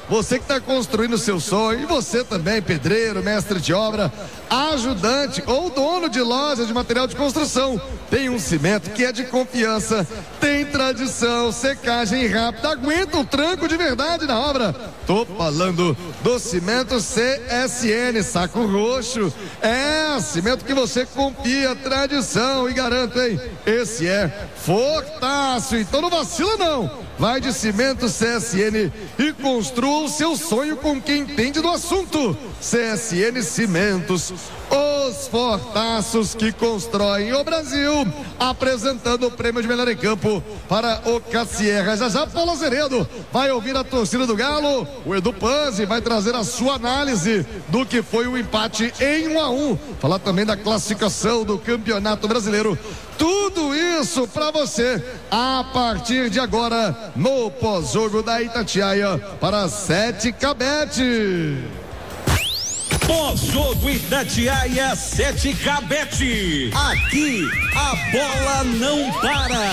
você que está construindo o seu sonho, e você também, pedreiro, mestre de obra, ajudante ou dono de loja de material de construção, tem um cimento que é de confiança, tem tradição, secagem rápida, aguenta um tranco de verdade na obra. Tô falando do cimento CSN, saco roxo. É, cimento que você confia, tradição, e garanto, hein? Esse é fortaço, então não vacila não. Vai de Cimento CSN e construa o seu sonho com quem entende do assunto. CSN Cimentos, os fortaços que constroem o Brasil. Apresentando o prêmio de melhor em campo para o Cassierra. Já já, Paulo Azeredo vai ouvir a torcida do Galo. O Edu Panzi vai trazer a sua análise do que foi o empate em 1-1. Falar também da classificação do Campeonato Brasileiro. Tudo isso para você a partir de agora no pós-jogo da Itatiaia para 7K-Bet. Pós-jogo Itatiaia 7K-Bet. Aqui a bola não para.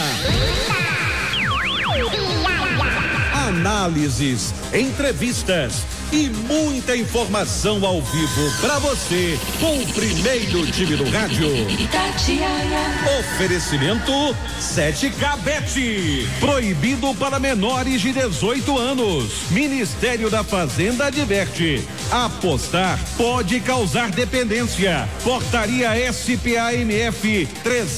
Análises, entrevistas e muita informação ao vivo para você com o primeiro time do rádio. Itatiaia. Oferecimento 7K-Bet. Proibido para menores de 18 anos. Ministério da Fazenda adverte: apostar pode causar dependência. Portaria SPAMF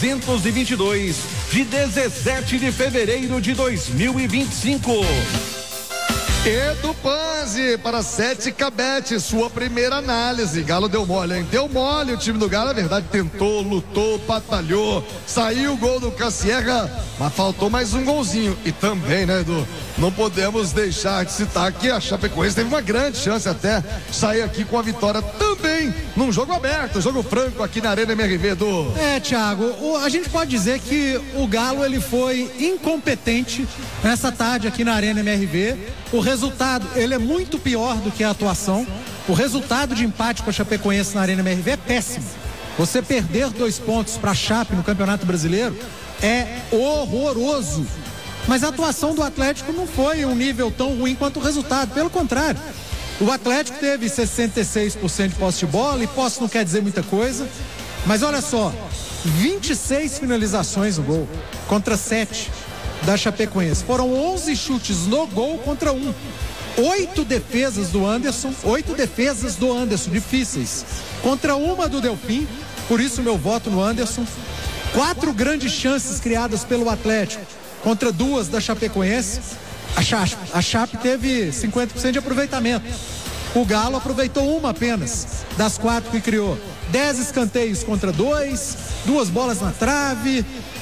322 de 17 de fevereiro de 2025. Edu Panzi para 7K-Bet, sua primeira análise. Galo deu mole, hein? Deu mole o time do Galo, é verdade, tentou, lutou, batalhou, saiu o gol do Cassierra, mas faltou mais um golzinho. E também, né, Edu, não podemos deixar de citar que a Chapecoense teve uma grande chance até sair aqui com a vitória também num jogo aberto, jogo franco aqui na Arena MRV, Edu. Thiago, a gente pode dizer que o Galo ele foi incompetente nessa tarde aqui na Arena MRV. O resultado, ele é muito pior do que a atuação. O resultado de empate com a Chapecoense na Arena MRV é péssimo. Você perder 2 pontos para a Chape no Campeonato Brasileiro é horroroso. Mas a atuação do Atlético não foi um nível tão ruim quanto o resultado, pelo contrário. O Atlético teve 66% de posse de bola, e posse não quer dizer muita coisa, mas olha só, 26 finalizações no gol contra 7 da Chapecoense. Foram 11 chutes no gol contra 1. 8 defesas do Anderson, difíceis, contra uma do Delfim, por isso meu voto no Anderson. 4 grandes chances criadas pelo Atlético contra 2 da Chapecoense. A Chape teve 50% de aproveitamento. O Galo aproveitou uma apenas das 4 que criou. 10 escanteios contra 2, 2 bolas na trave,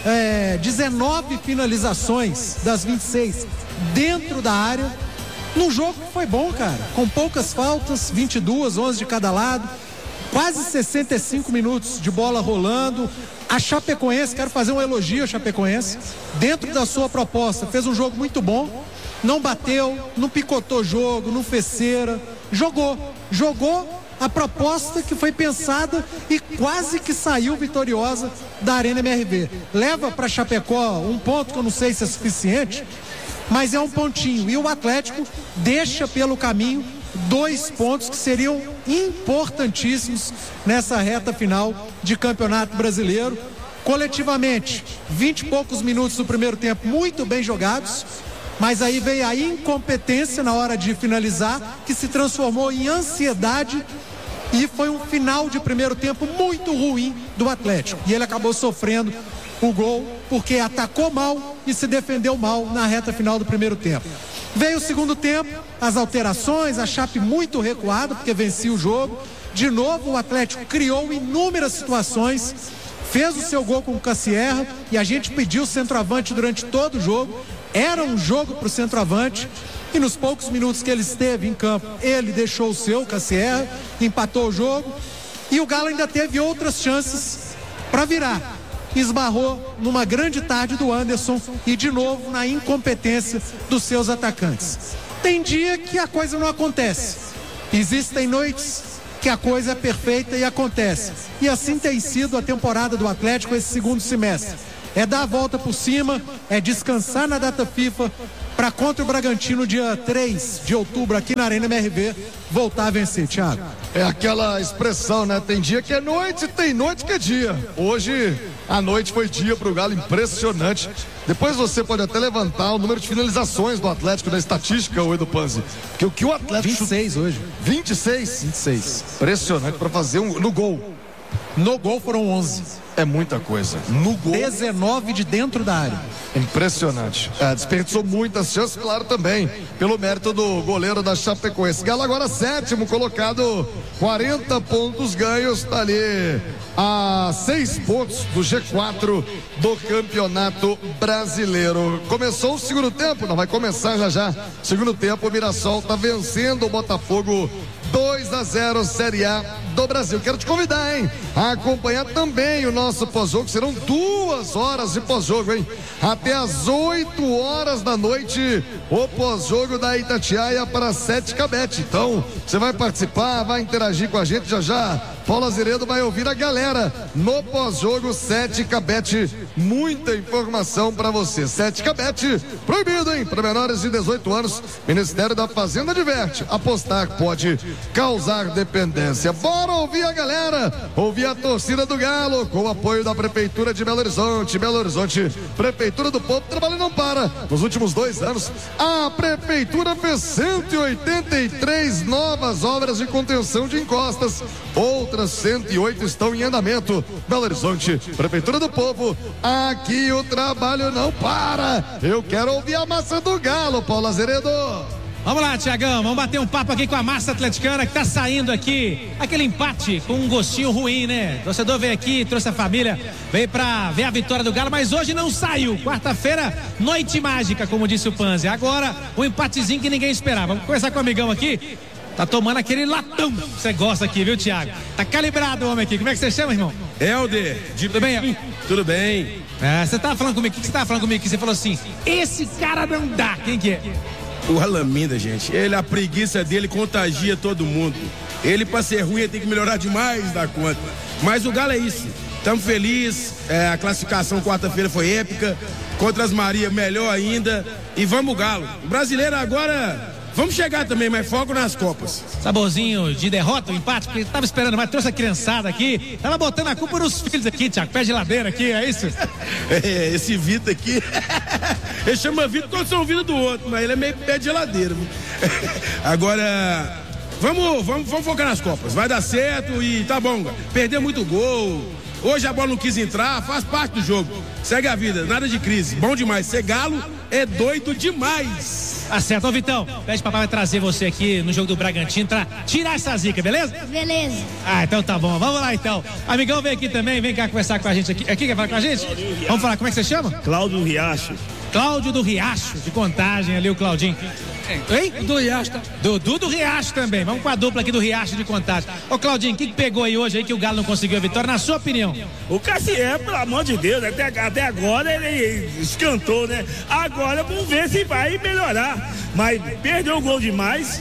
19 finalizações das 26 dentro da área. Num jogo que foi bom, cara, com poucas faltas, 22, 11 de cada lado, quase 65 minutos de bola rolando. A Chapecoense, quero fazer um elogio à Chapecoense, dentro da sua proposta, fez um jogo muito bom, não bateu, não picotou jogo, não fez cera, jogou a proposta que foi pensada e quase que saiu vitoriosa da Arena MRV. Leva para Chapecó um ponto que eu não sei se é suficiente, mas é um pontinho, e o Atlético deixa pelo caminho 2 pontos que seriam importantíssimos nessa reta final de Campeonato Brasileiro. Coletivamente, 20 e poucos minutos do primeiro tempo muito bem jogados, mas aí veio a incompetência na hora de finalizar, que se transformou em ansiedade, e foi um final de primeiro tempo muito ruim do Atlético, e ele acabou sofrendo o gol porque atacou mal e se defendeu mal na reta final do primeiro tempo. Veio o segundo tempo, as alterações, a Chape muito recuada porque vencia o jogo. De novo o Atlético criou inúmeras situações, fez o seu gol com o Cassierra, e a gente pediu o centroavante durante todo o jogo. Era um jogo para o centroavante, e nos poucos minutos que ele esteve em campo, ele deixou o seu, Cassierra, empatou o jogo, e o Galo ainda teve outras chances para virar. Esbarrou numa grande tarde do Anderson e de novo na incompetência dos seus atacantes. Tem dia que a coisa não acontece, existem noites que a coisa é perfeita e acontece, e assim tem sido a temporada do Atlético esse segundo semestre. É dar a volta por cima, é descansar na data FIFA, para contra o Bragantino dia 3 de outubro aqui na Arena MRV voltar a vencer, Thiago. É aquela expressão, né? Tem dia que é noite, tem noite que é dia. Hoje a noite foi dia pro Galo, impressionante. Depois você pode até levantar o número de finalizações do Atlético na estatística, o Edu Panzi. Porque o que o Atlético 26 hoje. 26? 26. Impressionante para fazer no gol. No gol foram 11. É muita coisa. No gol. 19 de dentro da área. Impressionante. Desperdiçou muitas chances, claro, também, pelo mérito do goleiro da Chapecoense. Galo agora 7º colocado, 40 pontos ganhos, tá ali a 6 pontos do G4 do Campeonato Brasileiro. Começou o segundo tempo, não vai começar já. Segundo tempo, o Mirassol tá vencendo o Botafogo 2-0, Série A do Brasil. Quero te convidar, hein, a acompanhar também o nosso pós-jogo. Serão 2 horas de pós-jogo, hein? Até às 8 horas da noite, o pós-jogo da Itatiaia para 7K Bet. Então, você vai participar, vai interagir com a gente já. Paulo Azeredo vai ouvir a galera no pós-jogo 7K Bet. Muita informação para você. 7K Bet, proibido, hein? Para menores de 18 anos, Ministério da Fazenda adverte. Apostar pode causar dependência. Bora ouvir a galera, ouvir a torcida do Galo, com o apoio da Prefeitura de Belo Horizonte. Belo Horizonte, Prefeitura do Povo, trabalho não para. Nos últimos 2 anos, a Prefeitura fez 183 novas obras de contenção de encostas. Outras 108 estão em andamento. Belo Horizonte, Prefeitura do Povo, aqui o trabalho não para. Eu quero ouvir a massa do Galo, Paulo Azeredo. Vamos lá, Tiagão, vamos bater um papo aqui com a massa atleticana que tá saindo aqui, aquele empate com um gostinho ruim, né? O torcedor veio aqui, trouxe a família, veio pra ver a vitória do Galo, mas hoje não saiu. Quarta-feira, noite mágica, como disse o Panzi. Agora, um empatezinho que ninguém esperava. Vamos conversar com o amigão aqui. Tá tomando aquele latão que você gosta aqui, viu, Thiago? Tá calibrado o homem aqui. Como é que você chama, irmão? Helder. Tudo bem? Tudo bem. Você tava falando comigo, o que você tava falando comigo? Que você falou assim, esse cara não dá. Quem que é? O Alaminda, gente. A preguiça dele contagia todo mundo. Ele, pra ser ruim, ele tem que melhorar demais da conta. Mas o Galo é isso. Estamos felizes. A classificação quarta-feira foi épica. Contra as Maria, melhor ainda. E vamos, Galo. O brasileiro agora... Vamos chegar também, mas foco nas Copas. Saborzinho de derrota, o empate, porque tava esperando, mas trouxe a criançada aqui. Tava botando a culpa nos filhos aqui, Thiago. Pé de geladeira aqui, é isso? Esse Vitor aqui. Ele chama Vitor quando são o Vitor do outro, mas ele é meio pé de geladeira. Agora, vamos focar nas Copas. Vai dar certo e tá bom. Perdeu muito gol. Hoje a bola não quis entrar, faz parte do jogo. Segue a vida, nada de crise. Bom demais. Ser Galo é doido demais. Tá certo, ô Vitão, pede papai vai trazer você aqui no jogo do Bragantino pra tirar essa zica, beleza? Beleza. Então tá bom, vamos lá então. Amigão vem aqui também, vem cá conversar com a gente aqui. Aqui quer falar com a gente? Vamos falar, como é que você chama? Cláudio Riacho. Cláudio do Riacho, de Contagem ali, o Claudinho. Hein? Do Riacho. Dudu do Riacho também, vamos com a dupla aqui do Riacho de Contagem. Ô Claudinho, o que pegou aí hoje aí que o Galo não conseguiu a vitória, na sua opinião? O Cassier, pelo amor de Deus, até agora ele escantou, né? Agora vamos ver se vai melhorar. Mas perdeu o gol demais.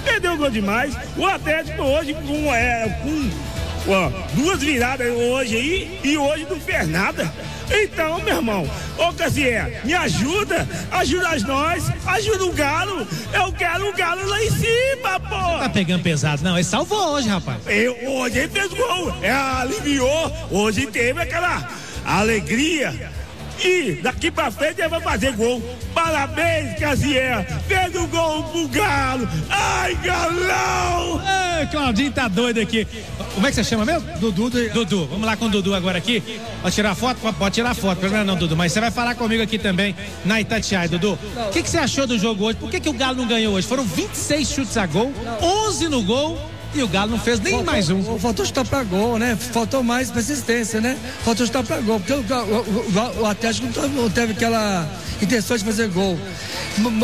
O Atlético hoje com 2 viradas hoje aí e hoje não fez nada. Então, meu irmão, ô Cassier, me ajuda nós, ajuda o Galo. Eu quero o Galo lá em cima, pô. Tá pegando pesado, não, ele salvou hoje, rapaz. Hoje ele fez gol, aliviou, hoje teve aquela alegria. E daqui pra frente ele vai fazer gol. Parabéns, Cassier. Fez o gol pro Galo. Ai, Galão! Claudinho tá doido aqui. Como é que você chama mesmo? Dudu. Vamos lá com o Dudu agora aqui. Pode tirar foto? Pode tirar foto. Primeiro não, Dudu. Mas você vai falar comigo aqui também na Itatiaia, Dudu. O que você achou do jogo hoje? Por que o Galo não ganhou hoje? Foram 26 chutes a gol, 11 no gol. E o Galo não fez nem mais um. Faltou chutar pra gol, né? Faltou mais persistência, né? Faltou chutar pra gol. Porque o Atlético não teve aquela intenção de fazer gol. Como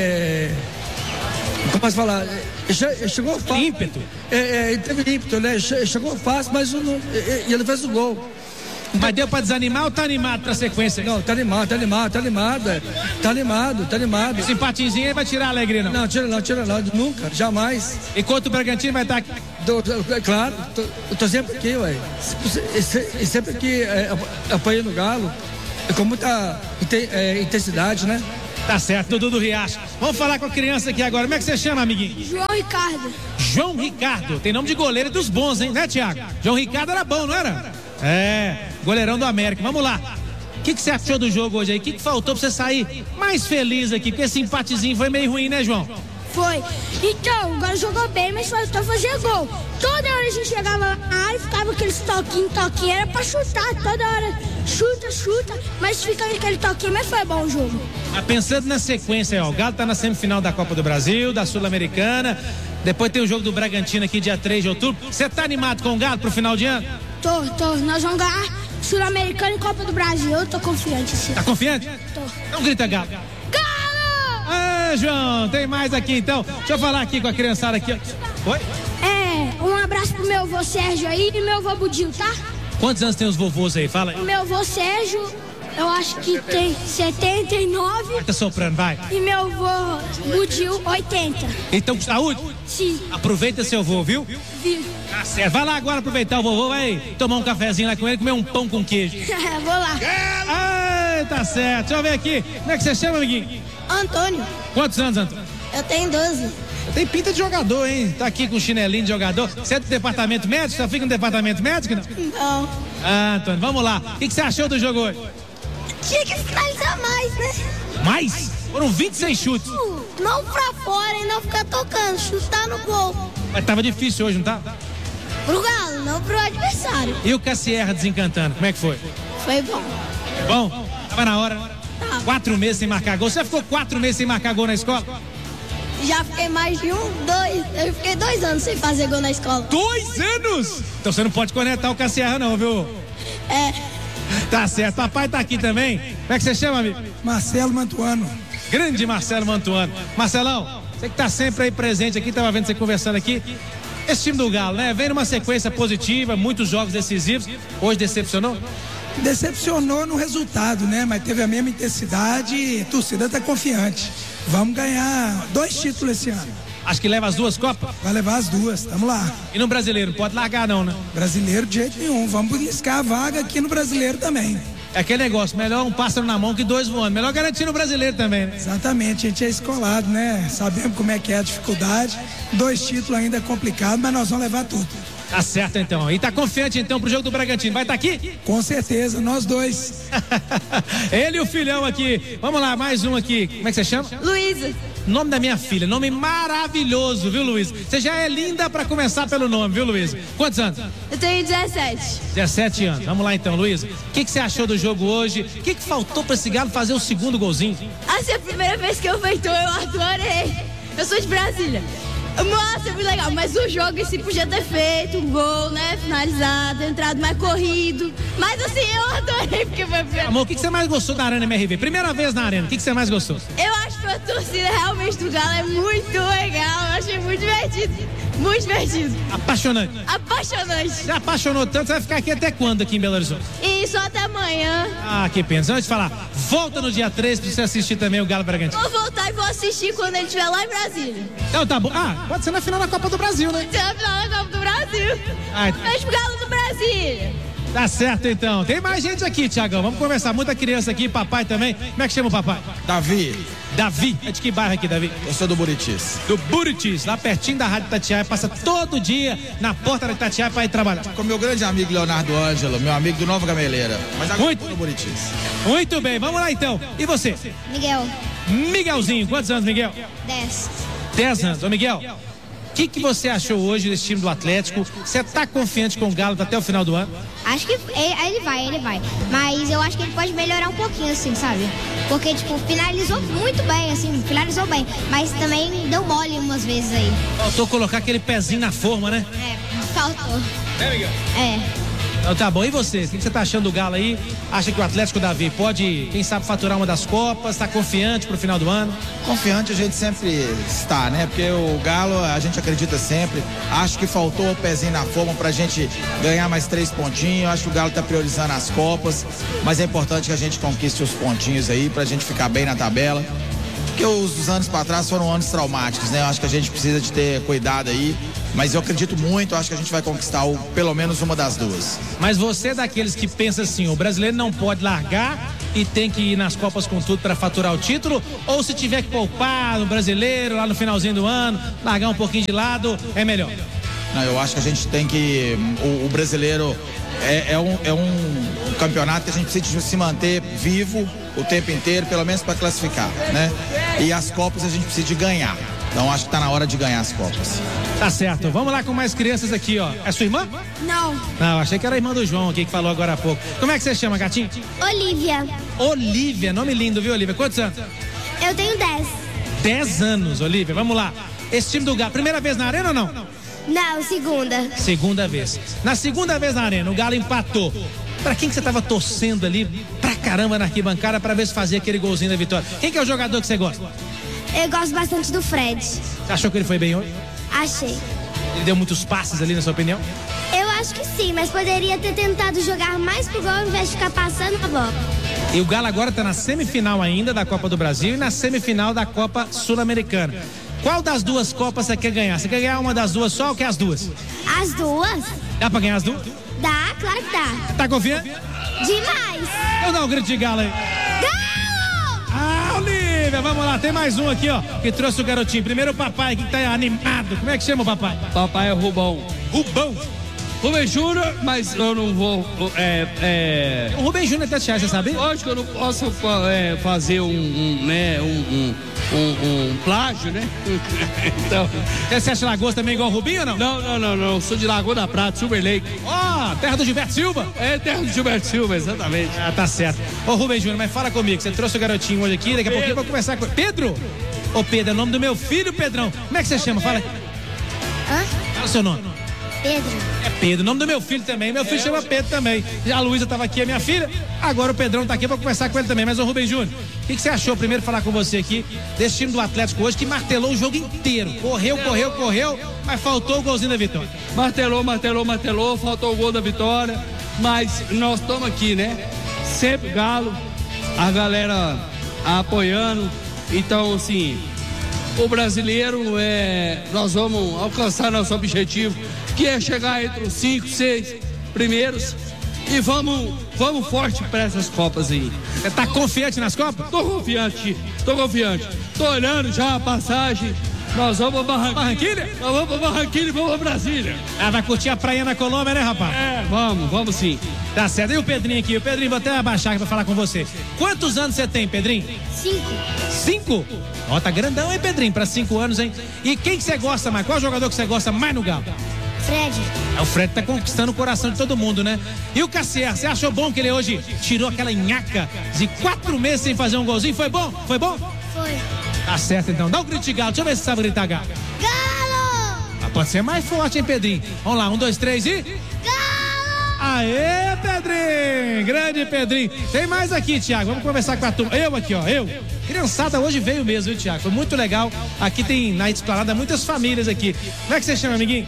posso falar? Chegou fácil. Ímpeto. Ele teve ímpeto, né? Chegou fácil, mas ele fez o gol. Mas deu pra desanimar ou tá animado pra sequência? Não, tá animado. Esse empatezinho aí vai tirar a alegria, não? Não, tira não, nunca, jamais. Enquanto o Bragantino vai estar aqui? Claro, eu tô sempre aqui, ué. Sempre aqui apoiando o Galo, com muita intensidade, né? Tá certo, Dudu do Riacho. Vamos falar com a criança aqui agora. Como é que você chama, amiguinho? João Ricardo. João Ricardo. Tem nome de goleiro dos bons, hein? Né, Thiago? João Ricardo era bom, não era? Goleirão do América. Vamos lá. O que você achou do jogo hoje aí? O que faltou pra você sair mais feliz aqui? Porque esse empatezinho foi meio ruim, né, João? Foi. Então, o Galo jogou bem, mas faltou fazer gol. Toda hora a gente chegava na área e ficava aqueles toquinho, era pra chutar. Toda hora chuta, mas fica aquele toquinho, mas foi bom o jogo. Pensando na sequência, ó, o Galo tá na semifinal da Copa do Brasil, da Sul-Americana, depois tem o jogo do Bragantino aqui dia 3 de outubro. Você tá animado com o Galo pro final de ano? Tô. Nós vamos ganhar Sul-Americana e Copa do Brasil. Eu tô confiante, sim. Tá confiante? Tô. Então grita Galo. João, tem mais aqui então. Deixa eu falar aqui com a criançada aqui. Oi? Um abraço pro meu avô Sérgio aí e meu avô Budil, tá? Quantos anos tem os vovôs aí? Fala aí. O meu avô Sérgio, eu acho que tem 79. Tá soprando, vai. E meu avô Budil, 80. Então, com saúde? Sim. Aproveita seu avô, viu? Viu. Tá certo. Vai lá agora aproveitar o vovô, vai tomar um cafezinho lá com ele, comer um pão com queijo. Vou lá. Tá certo. Deixa eu ver aqui. Como é que você chama, amiguinho? Antônio. Quantos anos, Antônio? Eu tenho 12. Tem pinta de jogador, hein? Tá aqui com chinelinho de jogador. Você é do departamento médico? Só fica no departamento médico, não? Não. Antônio, vamos lá. O que você achou do jogo hoje? Tinha que finalizar mais, né? Mais? Foram 26 chutes. Não pra fora e não ficar tocando, chutar no gol. Mas tava difícil hoje, não tá? Pro Galo, não pro adversário. E o Cassierra desencantando, como é que foi? Foi bom. Bom? Tava na hora, né? 4 meses sem marcar gol. Você já ficou 4 meses sem marcar gol na escola? Já fiquei mais de 2. Eu fiquei 2 anos sem fazer gol na escola. 2 anos? Então você não pode conectar o Cassierra não, viu? Tá certo. Papai tá aqui também. Como é que você chama, amigo? Marcelo Mantuano. Grande Marcelo Mantuano. Marcelão, você que tá sempre aí presente aqui, tava vendo você conversando aqui. Esse time do Galo, né? Vem numa sequência positiva, muitos jogos decisivos. Hoje decepcionou? Decepcionou no resultado, né? Mas teve a mesma intensidade e a torcida tá confiante. Vamos ganhar 2 títulos esse ano. Acho que leva as 2 Copas? Vai levar as 2, tamo lá. E no Brasileiro, não pode largar não, né? Brasileiro de jeito nenhum, vamos buscar a vaga aqui no Brasileiro também. É aquele negócio, melhor um pássaro na mão que 2 voando. Melhor garantir no Brasileiro também, né? Exatamente, a gente é escolado, né? Sabemos como é que é a dificuldade. 2 títulos ainda é complicado, mas nós vamos levar tudo. Tá certo então. E tá confiante então pro jogo do Bragantino. Vai estar aqui? Com certeza, nós 2. Ele e o filhão aqui. Vamos lá, mais um aqui. Como é que você chama? Luísa. Nome da minha filha, nome maravilhoso, viu, Luísa? Você já é linda pra começar pelo nome, viu, Luísa? Quantos anos? Eu tenho 17. 17 anos. Vamos lá então, Luísa. O que você achou do jogo hoje? O que faltou pra esse Galo fazer o segundo golzinho? Essa é a primeira vez que eu vejo, eu adorei. Eu sou de Brasília. Nossa, é muito legal, mas o jogo assim podia ter feito um gol, né? Finalizado, entrado mais corrido. Mas assim, eu adorei porque foi primeiro. Amor, o que você mais gostou da Arena MRV? Primeira vez na Arena, o que você mais gostou? Eu acho que a torcida realmente do Galo é muito legal. Eu achei muito divertido. Muito divertido. Apaixonante. Apaixonante. Você apaixonou tanto, você vai ficar aqui até quando aqui em Belo Horizonte? Isso, até amanhã. Ah, que pena. Antes de falar, volta no dia 3 pra você assistir também o Galo Bragantino. Vou voltar e vou assistir quando ele estiver lá em Brasília. Então tá bom. Ah, pode ser na final da Copa do Brasil, né? Pode ser na final da Copa do Brasil. Beijo pro Galo do Brasília. Tá certo então. Tem mais gente aqui, Thiagão. Vamos conversar. Muita criança aqui, papai também. Como é que chama o papai? Davi. Davi. É de que bairro aqui, Davi? Eu sou do Buritis. Do Buritis, lá pertinho da Rádio Itatiaia. Passa todo dia na porta da Itatiaia pra ir trabalhar. Com meu grande amigo Leonardo Ângelo, meu amigo do Nova Gameleira. Mas agora muito no Buritis. Muito bem, vamos lá então. E você? Miguel. Miguelzinho, quantos anos, Miguel? 10. 10 anos. Ô, Miguel, o que você achou hoje desse time do Atlético? Você tá confiante com o Galo até o final do ano? Acho que ele vai. Mas eu acho que ele pode melhorar um pouquinho, assim, sabe? Porque, tipo, finalizou muito bem, assim, finalizou bem. Mas também deu mole umas vezes aí. Faltou colocar aquele pezinho na forma, né? Faltou. É, Miguel? É. Então tá bom, e você? O que você tá achando do Galo aí? Acha que o Atlético, Davi, pode, quem sabe, faturar uma das Copas? Tá confiante pro final do ano? Confiante a gente sempre está, né? Porque o Galo a gente acredita sempre. Acho que faltou o pezinho na forma pra gente ganhar mais 3 pontinhos. Acho que o Galo tá priorizando as Copas, mas é importante que a gente conquiste os pontinhos aí pra gente ficar bem na tabela. porque os anos para trás foram anos traumáticos, né? Eu acho que a gente precisa de ter cuidado aí, mas eu acredito muito, acho que a gente vai conquistar pelo menos uma das duas. Mas você é daqueles que pensa assim, o brasileiro não pode largar e tem que ir nas Copas com tudo para faturar o título, ou se tiver que poupar no brasileiro lá no finalzinho do ano, largar um pouquinho de lado, é melhor? Não, eu acho que a gente tem que, o brasileiro é um campeonato que a gente precisa se manter vivo o tempo inteiro, pelo menos para classificar, né? E as Copas a gente precisa de ganhar. Então acho que tá na hora de ganhar as Copas. Tá certo. Vamos lá com mais crianças aqui, ó. É sua irmã? Não. Não, achei que era a irmã do João aqui que falou agora há pouco. Como é que você chama, gatinho? Olivia. Olivia, nome lindo, viu, Olivia? Quantos anos? Eu tenho 10. 10 anos, Olivia. Vamos lá. Esse time do Galo, primeira vez na arena ou não? Não, segunda. Segunda vez. Na segunda vez na arena, o Galo empatou. Pra quem que você tava torcendo ali pra caramba na arquibancada pra ver se fazia aquele golzinho da vitória? Quem que é o jogador que você gosta? Eu gosto bastante do Fred. Você achou que ele foi bem hoje? Achei. Ele deu muitos passes ali, na sua opinião? Eu acho que sim, mas poderia ter tentado jogar mais pro gol ao invés de ficar passando a bola. E o Galo agora tá na semifinal ainda da Copa do Brasil e na semifinal da Copa Sul-Americana. Qual das duas Copas você quer ganhar? Você quer ganhar uma das duas só ou quer as duas? As duas? Dá pra ganhar as duas? Dá, claro que dá. Tá confiante? Demais. Eu dou um grito de Galo aí. Galo! Ah, Olivia, vamos lá, tem mais um aqui, ó, que trouxe o garotinho. Primeiro o papai, que tá animado. Como é que chama o papai? Papai é Rubão. Rubão? Rubem Júnior, mas eu não vou. O Rubem Júnior é Tatiana, você sabe? Lógico que eu não posso fazer um plágio, né? Então. Você acha Lagoas também igual o Rubinho ou não? Não. Sou de Lagoa da Prata, Silver Lake. Ó, terra do Gilberto Silva? É, terra do Gilberto Silva, exatamente. Ah, tá certo. Ô, Rubem Júnior, mas fala comigo, você trouxe o garotinho hoje aqui, daqui a pouquinho eu vou conversar com ele. Pedro? Ô, Pedro, é o nome do meu filho, Pedrão. Como é que você chama? Fala. Fala o seu nome. Pedro. É Pedro, o nome do meu filho também. Meu filho chama Pedro também. Já a Luísa estava aqui, a minha filha. Agora o Pedrão está aqui para conversar com ele também. Mas o Rubem Júnior, o que você achou? Primeiro falar com você aqui desse time do Atlético hoje que martelou o jogo inteiro. Correu, mas faltou o golzinho da vitória. Martelou, faltou o gol da vitória. Mas nós estamos aqui, né? Sempre Galo, a galera apoiando. Então, assim, o brasileiro, nós vamos alcançar nosso objetivo, que é chegar entre os 5, 6 primeiros e vamos forte para essas Copas aí. Você tá confiante nas Copas? Tô confiante. Tô olhando já a passagem. Nós vamos para Barranquilha? Nós vamos para Barranquilha e vamos para Brasília. Ah, vai curtir a praia na Colômbia, né, rapaz? Vamos sim. Tá certo. E o Pedrinho aqui? O Pedrinho, vou até abaixar aqui pra falar com você. Quantos anos você tem, Pedrinho? 5. 5? Ó, tá grandão, hein, Pedrinho? Pra 5 anos, hein? E quem que você gosta mais? Qual jogador que você gosta mais no Galo? Fred. O Fred tá conquistando o coração de todo mundo, né? E o Cassier, você achou bom que ele hoje tirou aquela nhaca de 4 meses sem fazer um golzinho? Foi bom? Foi. Tá certo, então. Dá um grito de Galo. Deixa eu ver se você sabe gritar Galo. Galo! Ah, pode ser mais forte, hein, Pedrinho? Vamos lá, 1, 2, 3 e... Galo! Aê, Pedrinho! Grande Pedrinho. Tem mais aqui, Thiago. Vamos conversar com a turma. Eu aqui, ó. Criançada hoje veio mesmo, viu, Thiago? Foi muito legal. Aqui tem, na Esplanada, muitas famílias aqui. Como é que você chama, amiguinho?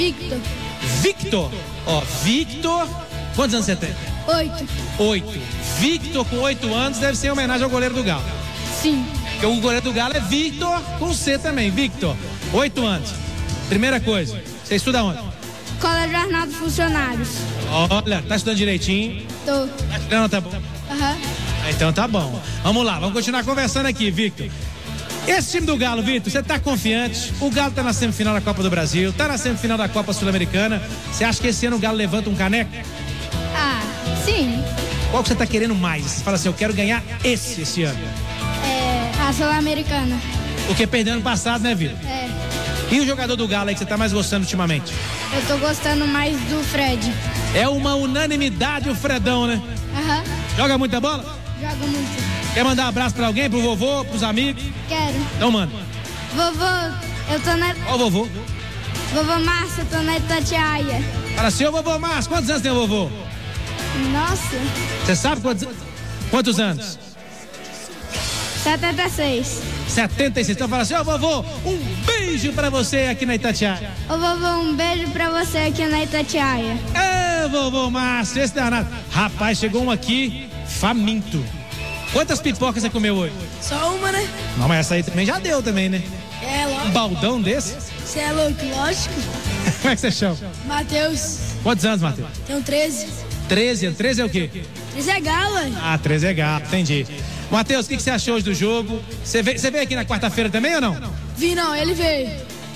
Victor. Ó, Victor. Quantos anos você tem? 8. Victor, com 8 anos, deve ser em homenagem ao goleiro do Galo. Sim. Porque o goleiro do Galo é Victor, com C também. Victor, 8 anos. Primeira coisa, você estuda onde? Colégio Arnaldo Funcionários. Olha, tá estudando direitinho? Tô. Tá estudando, tá bom? Aham. Então tá bom. Vamos lá, vamos continuar conversando aqui, Victor. Esse time do Galo, Victor, você tá confiante? O Galo tá na semifinal da Copa do Brasil, tá na semifinal da Copa Sul-Americana. Você acha que esse ano o Galo levanta um caneco? Ah, sim. Qual que você tá querendo mais? Você fala assim, eu quero ganhar esse ano. A Sul-Americana. Porque perdeu ano passado, né, Victor? E o jogador do Galo aí que você tá mais gostando ultimamente? Eu tô gostando mais do Fred. É uma unanimidade o Fredão, né? Aham. Joga muita bola? Jogo muito. Quer mandar um abraço pra alguém, pro vovô, pros amigos? Quero. Então manda. Vovô, eu tô na... Ó o vovô. Vovô Márcio, eu tô na Itatiaia. Fala assim, ô vovô Márcio, quantos anos tem o vovô? Nossa. Você sabe quantos anos? 76. 76. Então fala assim, ó vovô, um beijo pra você aqui na Itatiaia. Ô vovô, um beijo pra você aqui na Itatiaia. É, vovô Márcio, esse danado. Rapaz, chegou um aqui faminto. Quantas pipocas você comeu hoje? Só uma, né? Não, mas essa aí também já deu também, né? É, lógico. Um baldão desse? Você é louco, lógico. Como é que você chama? Matheus. Quantos anos, Matheus? Tenho 13. 13? 13 é o quê? 13 é galo, hein? Ah, 13 é galo, entendi. Matheus, o que você achou hoje do jogo? Você veio aqui na quarta-feira também ou não? Vi não, ele veio.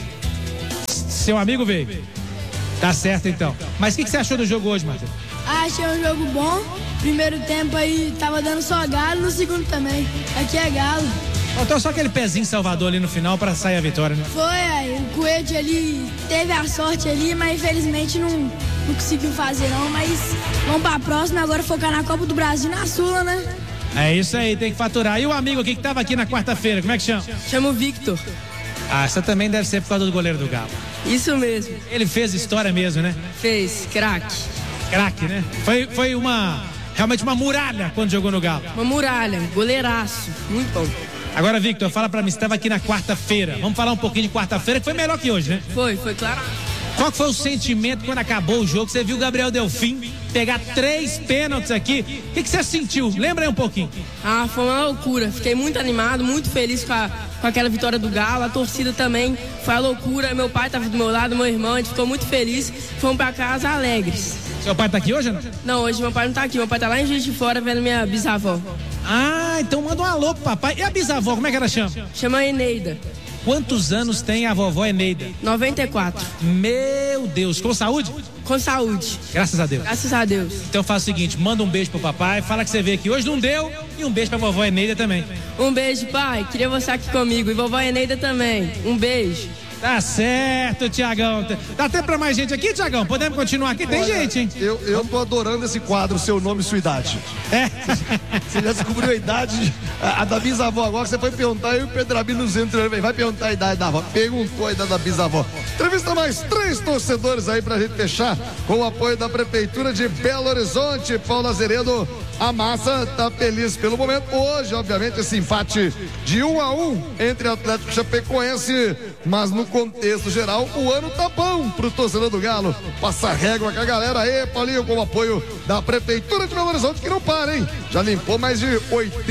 Seu amigo veio? Tá certo então. Mas o que você achou do jogo hoje, Matheus? Achei um jogo bom. Primeiro tempo aí tava dando só galo, no segundo também. Aqui é galo. Faltou só aquele pezinho Salvador ali no final pra sair a vitória, né? Foi, aí o Coelho ali teve a sorte ali, mas infelizmente não conseguiu fazer não. Mas vamos pra próxima, agora focar na Copa do Brasil, na Sula, né? É isso aí, tem que faturar. E o amigo aqui que tava aqui na quarta-feira, como é que chama? Chama o Victor. Ah, essa também deve ser por causa do goleiro do Galo. Isso mesmo. Ele fez história mesmo, né? Fez, craque. Craque, né? Foi realmente uma muralha quando jogou no Galo. Uma muralha, goleiraço, muito bom. Agora, Victor, fala pra mim, você estava aqui na quarta-feira. Vamos falar um pouquinho de quarta-feira, que foi melhor que hoje, né? Foi claro. Qual foi o sentimento quando acabou o jogo? Você viu o Gabriel Delfim pegar 3 pênaltis aqui. O que você sentiu? Lembra aí um pouquinho. Ah, foi uma loucura. Fiquei muito animado, muito feliz com aquela vitória do Galo. A torcida também foi uma loucura. Meu pai estava do meu lado, meu irmão, a gente ficou muito feliz. Fomos pra casa alegres. Seu pai tá aqui hoje, não? Não, hoje meu pai não tá aqui. Meu pai tá lá em Juiz de Fora vendo minha bisavó. Ah, então manda um alô pro papai. E a bisavó, como é que ela chama? Chama Eneida. Quantos anos tem a vovó Eneida? 94. Meu Deus, com saúde? Com saúde. Graças a Deus. Graças a Deus. Então faz o seguinte, manda um beijo pro papai, fala que você veio aqui hoje, não deu, e um beijo pra vovó Eneida também. Um beijo, pai, queria você aqui comigo, e vovó Eneida também, um beijo. Tá certo, Tiagão. Dá tempo pra mais gente aqui, Tiagão? Podemos continuar aqui? Tem gente, hein? Eu tô adorando esse quadro, seu nome e sua idade. É? Você já descobriu a idade, a da bisavó agora, que você foi perguntar, eu e o Pedro Abino nos entrando, vai perguntar a idade da avó. Perguntou a idade da bisavó. Entrevista mais 3 torcedores aí pra gente fechar, com o apoio da Prefeitura de Belo Horizonte. Paulo Azeredo, a massa tá feliz pelo momento. Hoje, obviamente, esse empate de 1-1 entre Atlético e Chapecoense, mas no contexto geral, o ano tá bom pro torcedor do Galo. Passa régua com a galera aí, Paulinho, com o apoio da Prefeitura de Belo Horizonte, que não para, hein? Já limpou mais de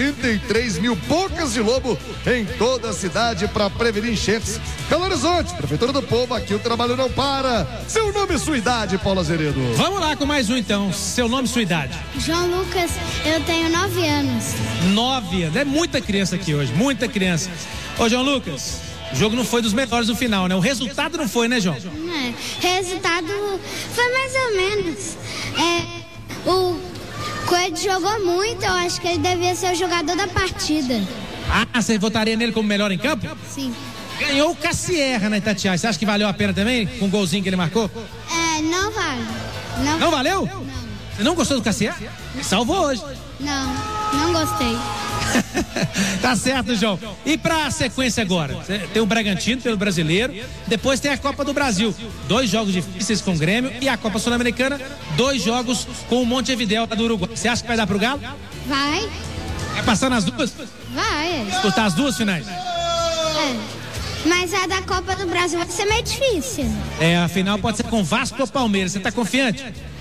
83 mil bocas de lobo em toda a cidade para prevenir enchentes. Belo Horizonte, Prefeitura do Povo, aqui o trabalho não para. Seu nome e sua idade, Paulo Azeredo. Vamos lá com mais um então. Seu nome e sua idade. João Lucas, eu tenho 9 anos. 9 anos, é muita criança aqui hoje, muita criança. Ô, João Lucas, o jogo não foi dos melhores no final, né? O resultado não foi, né, João? Resultado foi mais ou menos. O Coelho jogou muito, eu acho que ele devia ser o jogador da partida. Ah, você votaria nele como melhor em campo? Sim. Ganhou o Cassierra na Itatiaia. Você acha que valeu a pena também, com o golzinho que ele marcou? Não vale. Não valeu? Não. Você não gostou do Cassierra? Salvou hoje. Não gostei. Tá certo, João. E pra sequência agora? Tem o Bragantino pelo Brasileiro, depois tem a Copa do Brasil. 2 jogos difíceis com o Grêmio e a Copa Sul-Americana, 2 jogos com o Montevidéu do Uruguai. Você acha que vai dar pro Galo? Vai. Vai passar nas duas? Vai. Disputar as 2 finais? Mas a da Copa do Brasil vai ser meio difícil. A final pode ser com Vasco ou Palmeiras. Você tá confiante?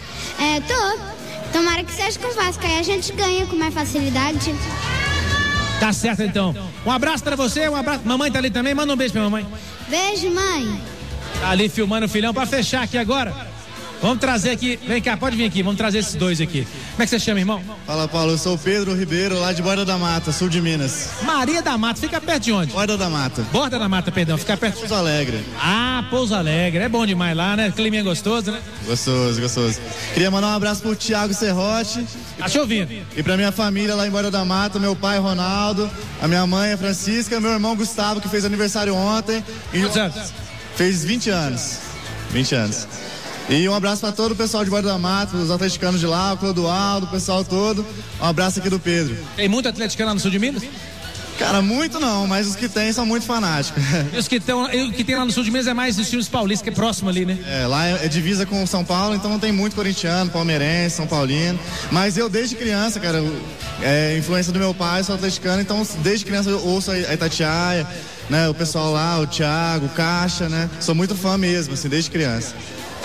Tô. Tomara que seja com o Vasco, aí a gente ganha com mais facilidade. Tá certo então. Um abraço pra você, um abraço. Mamãe tá ali também, manda um beijo pra mamãe. Beijo, mãe. Tá ali filmando o filhão pra fechar aqui agora. Vamos trazer aqui, vem cá, pode vir aqui, vamos trazer esses 2 aqui. Como é que você chama, irmão? Fala, Paulo, eu sou o Pedro Ribeiro, lá de Borda da Mata, sul de Minas. Maria da Mata, fica perto de onde? Borda da Mata. Borda da Mata, perdão, fica perto. Pouso Alegre. Ah, Pouso Alegre, é bom demais lá, né? Climinha gostoso, né? Gostoso. Queria mandar um abraço pro Thiago Serrote. Tá te ouvindo. E pra minha família lá em Borda da Mata, meu pai Ronaldo, a minha mãe a Francisca, meu irmão Gustavo, que fez aniversário ontem. Quantos anos? Fez 20 anos. 20 anos. E um abraço para todo o pessoal de Borda da Mata, os atleticanos de lá, o Clodoaldo, o pessoal todo. Um abraço aqui do Pedro. Tem muito atleticano lá no sul de Minas? Cara, muito não, mas os que tem são muito fanáticos. E os que tem lá no sul de Minas é mais os times paulistas, que é próximo ali, né? Lá é divisa com São Paulo, então não tem muito corintiano, palmeirense, São Paulino. Mas eu desde criança, cara, influência do meu pai, sou atleticano, então desde criança eu ouço a Itatiaia, né? O pessoal lá, o Thiago, o Caixa, né? Sou muito fã mesmo, assim, desde criança.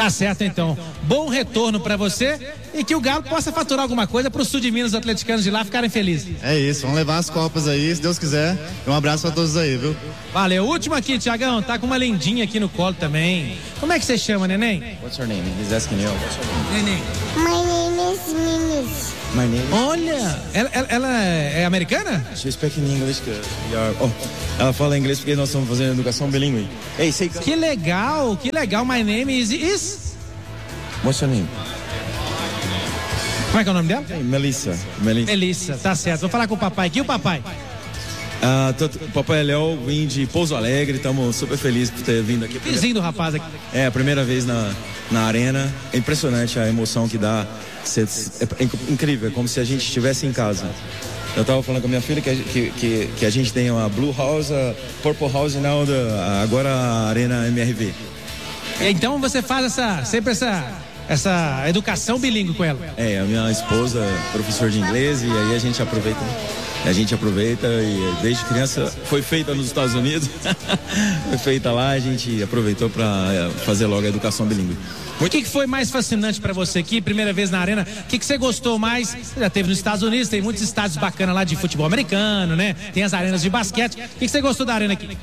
Tá certo, então. Bom retorno pra você e que o Galo possa faturar alguma coisa pro sul de Minas, os atleticanos de lá ficarem felizes. É isso, vamos levar as copas aí, se Deus quiser. Um abraço pra todos aí, viu? Valeu. Último aqui, Tiagão, tá com uma lindinha aqui no colo também. Como é que você chama, neném? What's your name? He's asking you. What's your name? Neném. My name is Minis. My name is... Olha, ela é americana? She speaks in English. Ela fala inglês porque nós estamos fazendo educação bilíngue. Hey, say... Que legal, que legal. My name is... What's your name? Como é que é o nome dela? Hey, Melissa. Melissa, tá certo. Vou falar com o papai aqui. E o papai? O papai é Léo, vim de Pouso Alegre, estamos super felizes por ter vindo aqui. Vizinho do rapaz aqui. É a primeira vez na arena, é impressionante a emoção que dá, é incrível, é como se a gente estivesse em casa. Eu estava falando com a minha filha que a gente tem uma Blue House, a Purple House e agora a Arena MRV. Então você faz sempre essa educação bilíngue com ela? É, a minha esposa é professora de inglês e aí a gente aproveita e desde criança foi feita nos Estados Unidos, foi feita lá, a gente aproveitou para fazer logo a educação bilíngue. O que foi mais fascinante para você aqui, primeira vez na arena? O que você gostou mais? Você já esteve nos Estados Unidos, tem muitos estádios bacanas lá de futebol americano, né? Tem as arenas de basquete. O que você gostou da arena aqui?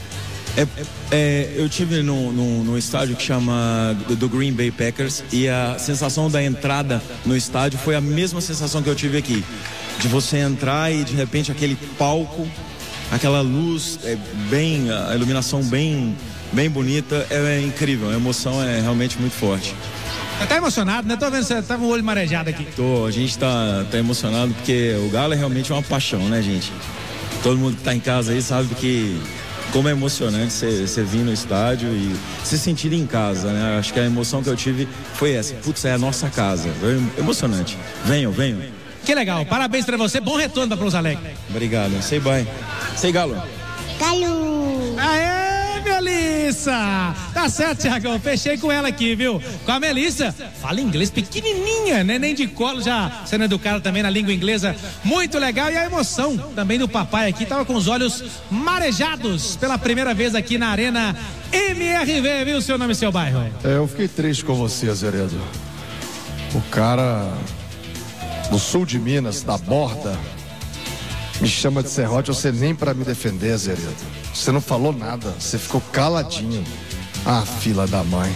Eu tive num estádio que chama do Green Bay Packers e a sensação da entrada no estádio foi a mesma sensação que eu tive aqui. De você entrar e de repente aquele palco, aquela luz, a iluminação bem bonita, é incrível, a emoção é realmente muito forte. Você tá emocionado, né? Tô vendo você tá com o olho marejado aqui. A gente tá emocionado porque o Galo é realmente uma paixão, né, gente? Todo mundo que tá em casa aí sabe que como é emocionante você vir no estádio e se sentir em casa, né? Acho que a emoção que eu tive foi essa. Putz, é a nossa casa. Foi emocionante. Venham. Que legal. Parabéns pra você. Bom retorno pra Pouso Alegre. Obrigado. Say bye. Say Galo. Galo. Aê, Melissa. Tá certo, Thiagão. Fechei com ela aqui, viu? Com a Melissa. Fala inglês pequenininha, né? Nem de colo, já sendo educada também na língua inglesa. Muito legal. E a emoção também do papai aqui. Tava com os olhos marejados pela primeira vez aqui na Arena MRV, viu? Seu nome e seu bairro. Eu fiquei triste com você, Azeredo. O cara do sul de Minas, da Borda, me chama de serrote, você nem pra me defender, Azeredo. Você não falou nada, você ficou caladinho. Ah, fila da mãe.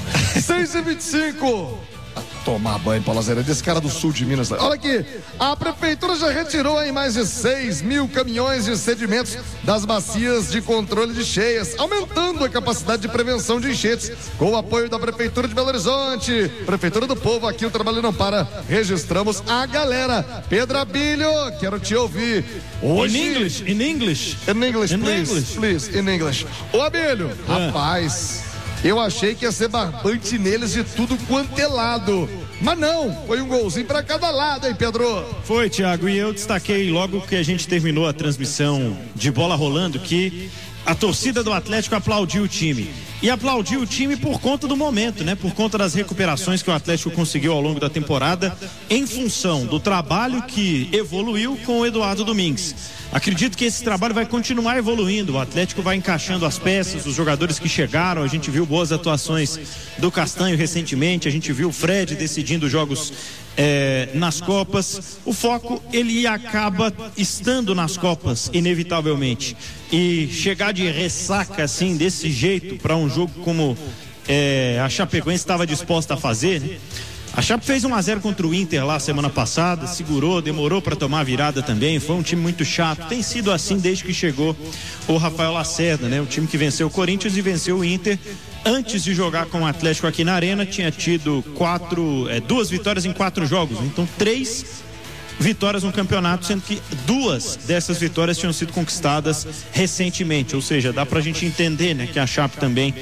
6h25. Tomar banho, Paulo Azeredo, esse cara do sul de Minas. Olha aqui, a prefeitura já retirou aí mais de 6 mil caminhões de sedimentos das bacias de controle de cheias, aumentando a capacidade de prevenção de enchentes, com o apoio da Prefeitura de Belo Horizonte, Prefeitura do Povo. Aqui o trabalho não para, registramos a galera. Pedro Abílio, quero te ouvir. Hoje... In English, please, in English. Ô Abílio, rapaz... Eu achei que ia ser barbante neles de tudo quanto é lado. Mas não, foi um golzinho para cada lado, hein, Pedro? Foi, Thiago, e eu destaquei logo que a gente terminou a transmissão de bola rolando que a torcida do Atlético aplaudiu o time. E aplaudiu o time por conta do momento, né? Por conta das recuperações que o Atlético conseguiu ao longo da temporada, em função do trabalho que evoluiu com o Eduardo Domingues. Acredito que esse trabalho vai continuar evoluindo. O Atlético vai encaixando as peças, os jogadores que chegaram. A gente viu boas atuações do Castanho recentemente. A gente viu o Fred decidindo jogos nas Copas. O foco, ele acaba estando nas Copas, inevitavelmente. E chegar de ressaca assim, desse jeito, para um jogo como a Chapecoense estava disposta a fazer, né? A Chape fez 1-0 contra o Inter lá semana passada, segurou, demorou para tomar a virada também, foi um time muito chato, tem sido assim desde que chegou o Rafael Lacerda, né? O time que venceu o Corinthians e venceu o Inter antes de jogar com o Atlético aqui na Arena, tinha tido 2 vitórias em 4 jogos, então 3 vitórias no campeonato, sendo que 2 dessas vitórias tinham sido conquistadas recentemente, ou seja, dá pra gente entender, né, que a Chape também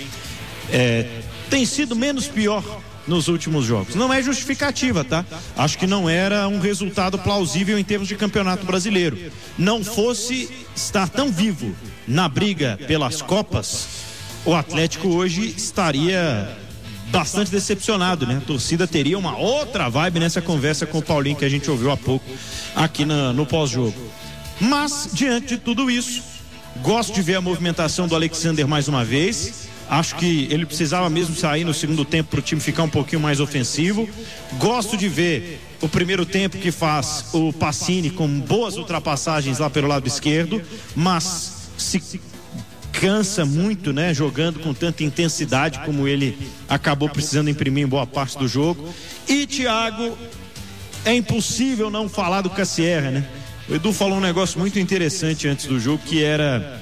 tem sido menos pior nos últimos jogos. Não é justificativa, tá? Acho que não era um resultado plausível em termos de campeonato brasileiro. Não fosse estar tão vivo na briga pelas Copas, o Atlético hoje estaria bastante decepcionado, né? A torcida teria uma outra vibe nessa conversa com o Paulinho que a gente ouviu há pouco aqui no pós-jogo. Mas, diante de tudo isso, gosto de ver a movimentação do Alexander mais uma vez. Acho que ele precisava mesmo sair no segundo tempo para o time ficar um pouquinho mais ofensivo. Gosto de ver o primeiro tempo que faz o Pacini com boas ultrapassagens lá pelo lado esquerdo, mas se cansa muito, né? Jogando com tanta intensidade como ele acabou precisando imprimir em boa parte do jogo. E Thiago, é impossível não falar do Cassierra, né? O Edu falou um negócio muito interessante antes do jogo, que era: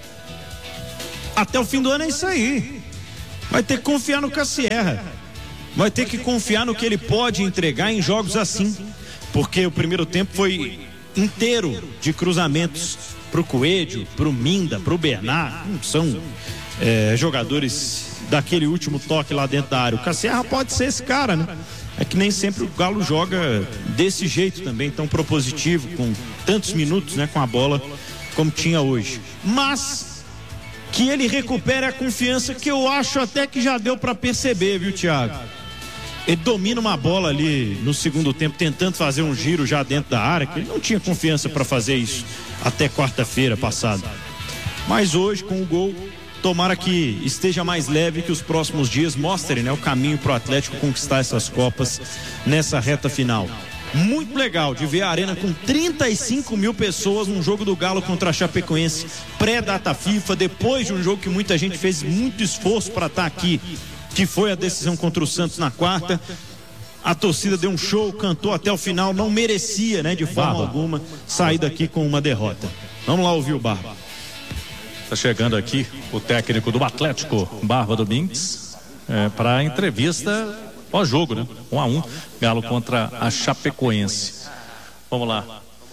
até o fim do ano é isso aí. Vai ter que confiar no Cassierra. Vai ter que confiar no que ele pode entregar em jogos assim. Porque o primeiro tempo foi inteiro de cruzamentos pro Coelho, pro Minda, pro Bernard. São jogadores daquele último toque lá dentro da área. O Cassierra pode ser esse cara, né? É que nem sempre o Galo joga desse jeito também, tão propositivo, com tantos minutos, né, com a bola, como tinha hoje. Mas que ele recupere a confiança, que eu acho até que já deu para perceber, viu, Thiago? Ele domina uma bola ali no segundo tempo, tentando fazer um giro já dentro da área, que ele não tinha confiança para fazer isso até quarta-feira passada. Mas hoje, com o gol, tomara que esteja mais leve, que os próximos dias mostrem, né, o caminho para o Atlético conquistar essas Copas nessa reta final. Muito legal de ver a arena com 35 mil pessoas num jogo do Galo contra a Chapecoense, pré-data FIFA, depois de um jogo que muita gente fez muito esforço para estar aqui, que foi a decisão contra o Santos na quarta. A torcida deu um show, cantou até o final, não merecia, né, de forma alguma, sair daqui com uma derrota. Vamos lá ouvir o Barba. Tá chegando aqui o técnico do Atlético, Barba Domingues, para a entrevista pós-jogo, né? 1-1, Galo contra a Chapecoense. Vamos lá.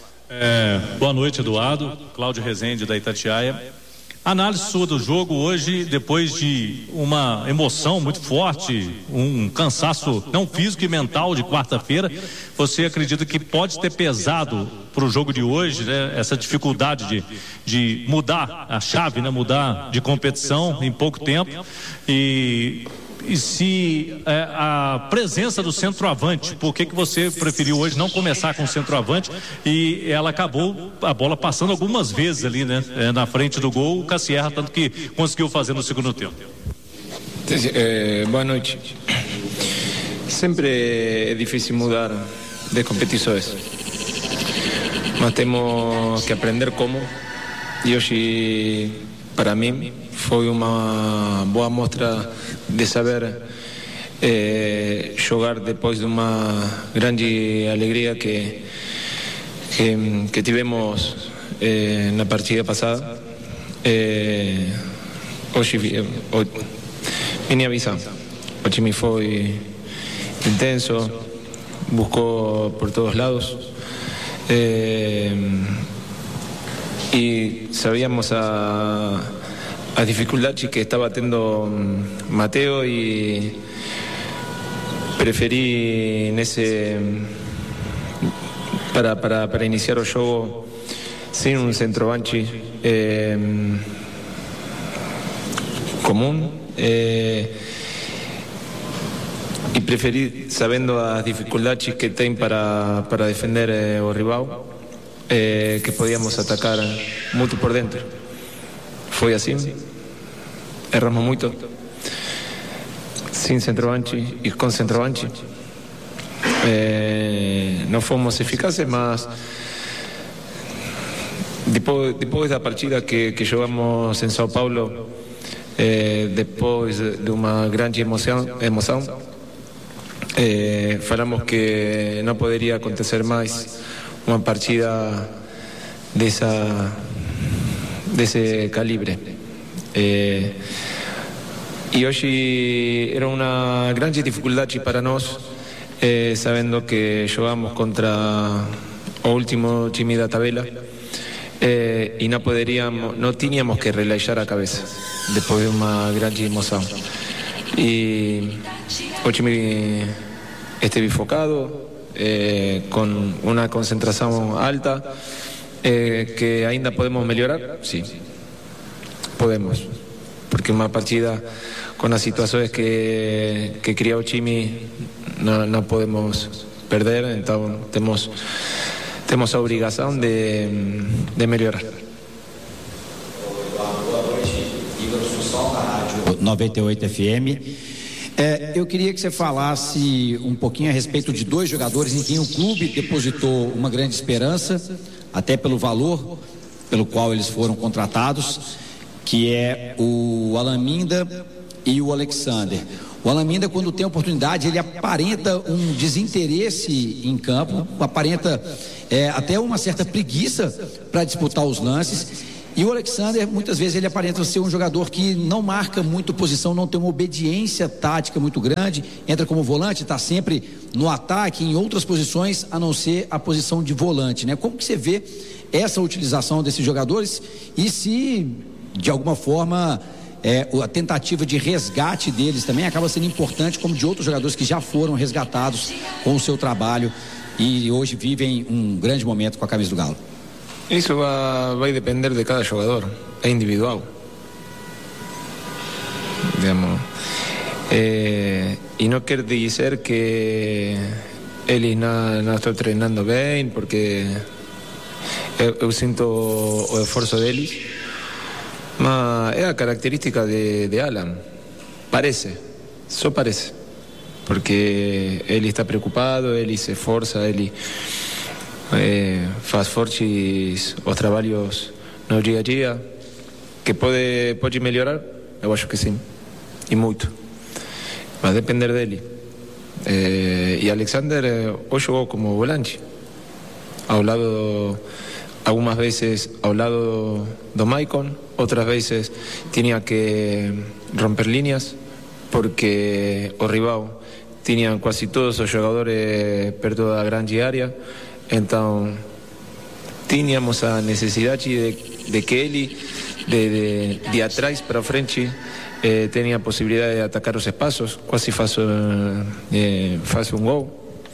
Boa noite, Eduardo. Cláudio Rezende, da Itatiaia. Análise sua do jogo hoje, depois de uma emoção muito forte, um cansaço não físico e mental de quarta-feira, você acredita que pode ter pesado para o jogo de hoje, né? Essa dificuldade de mudar a chave, né? Mudar de competição em pouco tempo, e se a presença do centroavante, por que você preferiu hoje não começar com o centroavante, e ela acabou a bola passando algumas vezes ali, né, na frente do gol, o Cassierra, tanto que conseguiu fazer no segundo tempo. Boa noite. Sempre é difícil mudar de competições, mas temos que aprender como, e hoje para mim foi uma boa mostra de saber jogar depois de uma grande alegria que tivemos na partida passada. Hoje vim avisar, o time foi intenso, buscou por todos lados, e sabíamos a dificuldade que estava tendo Mateo, e preferi para iniciar o jogo sem um centroavante comum, e preferi, sabendo as dificuldades que tem para defender o rival, que podíamos atacar muito por dentro. Foi assim, erramos muito, sem centroavante e com centroavante. Não fomos eficazes, mas depois da partida que jogamos em São Paulo, depois de uma grande emoção, falamos que não poderia acontecer mais uma partida desse calibre. E hoje era uma grande dificuldade para nós, sabendo que jogamos contra o último time da tabela, e não tínhamos que relaxar a cabeça depois de uma grande emoção. E o time esteve focado, com uma concentração alta, que ainda podemos melhorar, sim, podemos, porque uma partida com as situações que cria o time não podemos perder, então temos a obrigação de melhorar. 98 FM. Eu queria que você falasse um pouquinho a respeito de dois jogadores em quem o clube depositou uma grande esperança, até pelo valor pelo qual eles foram contratados, que é o Alan Minda e o Alexander. O Alan Minda, quando tem oportunidade, ele aparenta um desinteresse em campo, aparenta até uma certa preguiça para disputar os lances. E o Alexander, muitas vezes, ele aparenta ser um jogador que não marca muito posição, não tem uma obediência tática muito grande, entra como volante, está sempre no ataque, em outras posições, a não ser a posição de volante, né? Como que você vê essa utilização desses jogadores e se, de alguma forma, a tentativa de resgate deles também acaba sendo importante, como de outros jogadores que já foram resgatados com o seu trabalho e hoje vivem um grande momento com a camisa do Galo? Isso vai depender de cada jogador, é individual. Digamos. E não quer dizer que eles não estão treinando bem, porque eu sinto o esforço deles, mas é a característica de Alan. Só parece. Porque ele está preocupado, ele se esforça, ele faz fortes os trabalhos no dia a dia, que pode melhorar, eu acho que sim, e muito, vai depender dele. E Alexander hoje jogou como volante, ao lado, algumas vezes ao lado do Maicon, outras vezes tinha que romper linhas, porque o rival tinha quase todos os jogadores perto da grande área. Então, tínhamos a necessidade de que ele, de atrás para frente, tenha a possibilidade de atacar os espaços, quase faz um gol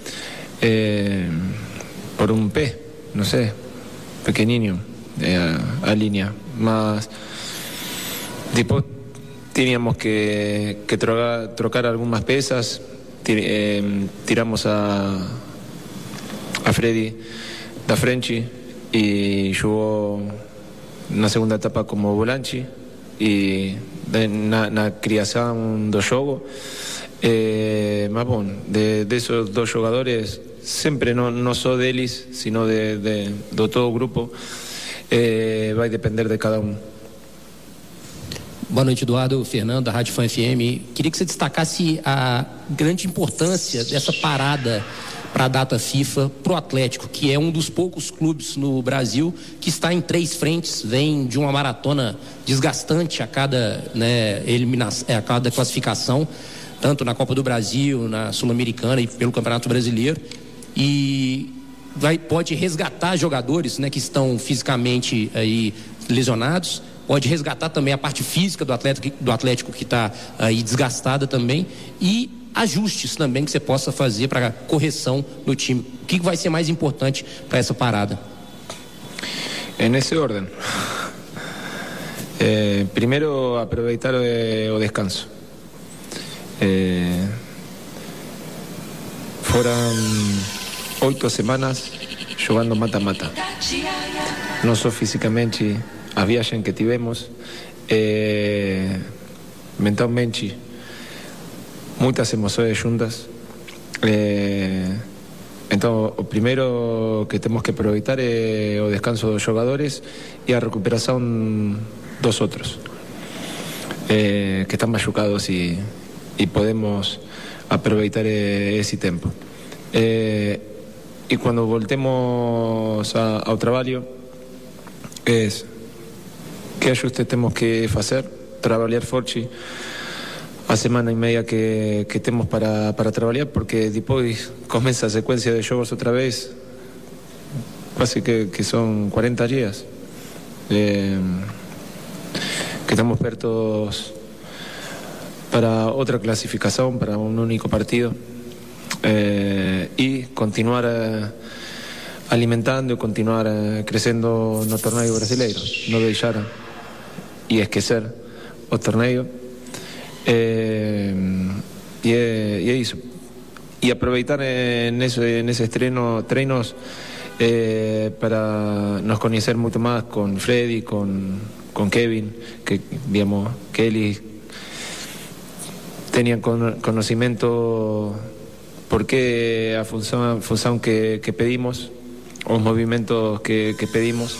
por um pé, não sei, pequenininho, a linha. Mas depois tínhamos que trocar algumas peças, tiramos a Freddy da frente e jogou na segunda etapa como volante e na criação do jogo. Mas bom, desses dois jogadores, sempre não só deles, sino do todo o grupo, vai depender de cada um. Boa noite, Eduardo. Fernando, da Rádio Fan FM. Queria que você destacasse a grande importância dessa parada para a data FIFA para o Atlético, que é um dos poucos clubes no Brasil que está em 3 frentes, vem de uma maratona desgastante a cada a cada classificação, tanto na Copa do Brasil, na Sul-Americana e pelo Campeonato Brasileiro, e pode resgatar jogadores, né, que estão fisicamente aí lesionados, pode resgatar também a parte física do Atlético que está aí desgastada também, e ajustes também que você possa fazer para correção no time. O que vai ser mais importante para essa parada? Nesse ordem. Primeiro, aproveitar o descanso. Foram 8 semanas jogando mata-mata. Não só fisicamente, a viagem que tivemos, mentalmente, muitas emoções juntas. Então, o primeiro que temos que aproveitar é o descanso dos jogadores e a recuperação dos outros, que estão machucados e podemos aproveitar esse tempo. E quando voltemos ao trabalho, que ajustes temos que fazer, trabalhar forte a semana e meia que temos para trabalhar, porque depois começa a sequência de jogos outra vez, quase que são 40 dias, que estamos perto para outra classificação, para um único partido, e continuar alimentando e continuar crescendo no torneio brasileiro, não deixar e esquecer o torneio. E é isso. E aproveitar nesses treinos para nos conhecer muito mais com Freddy, com Kevin, que digamos que eles tenían conocimiento por qué a función que pedimos, os movimentos que pedimos,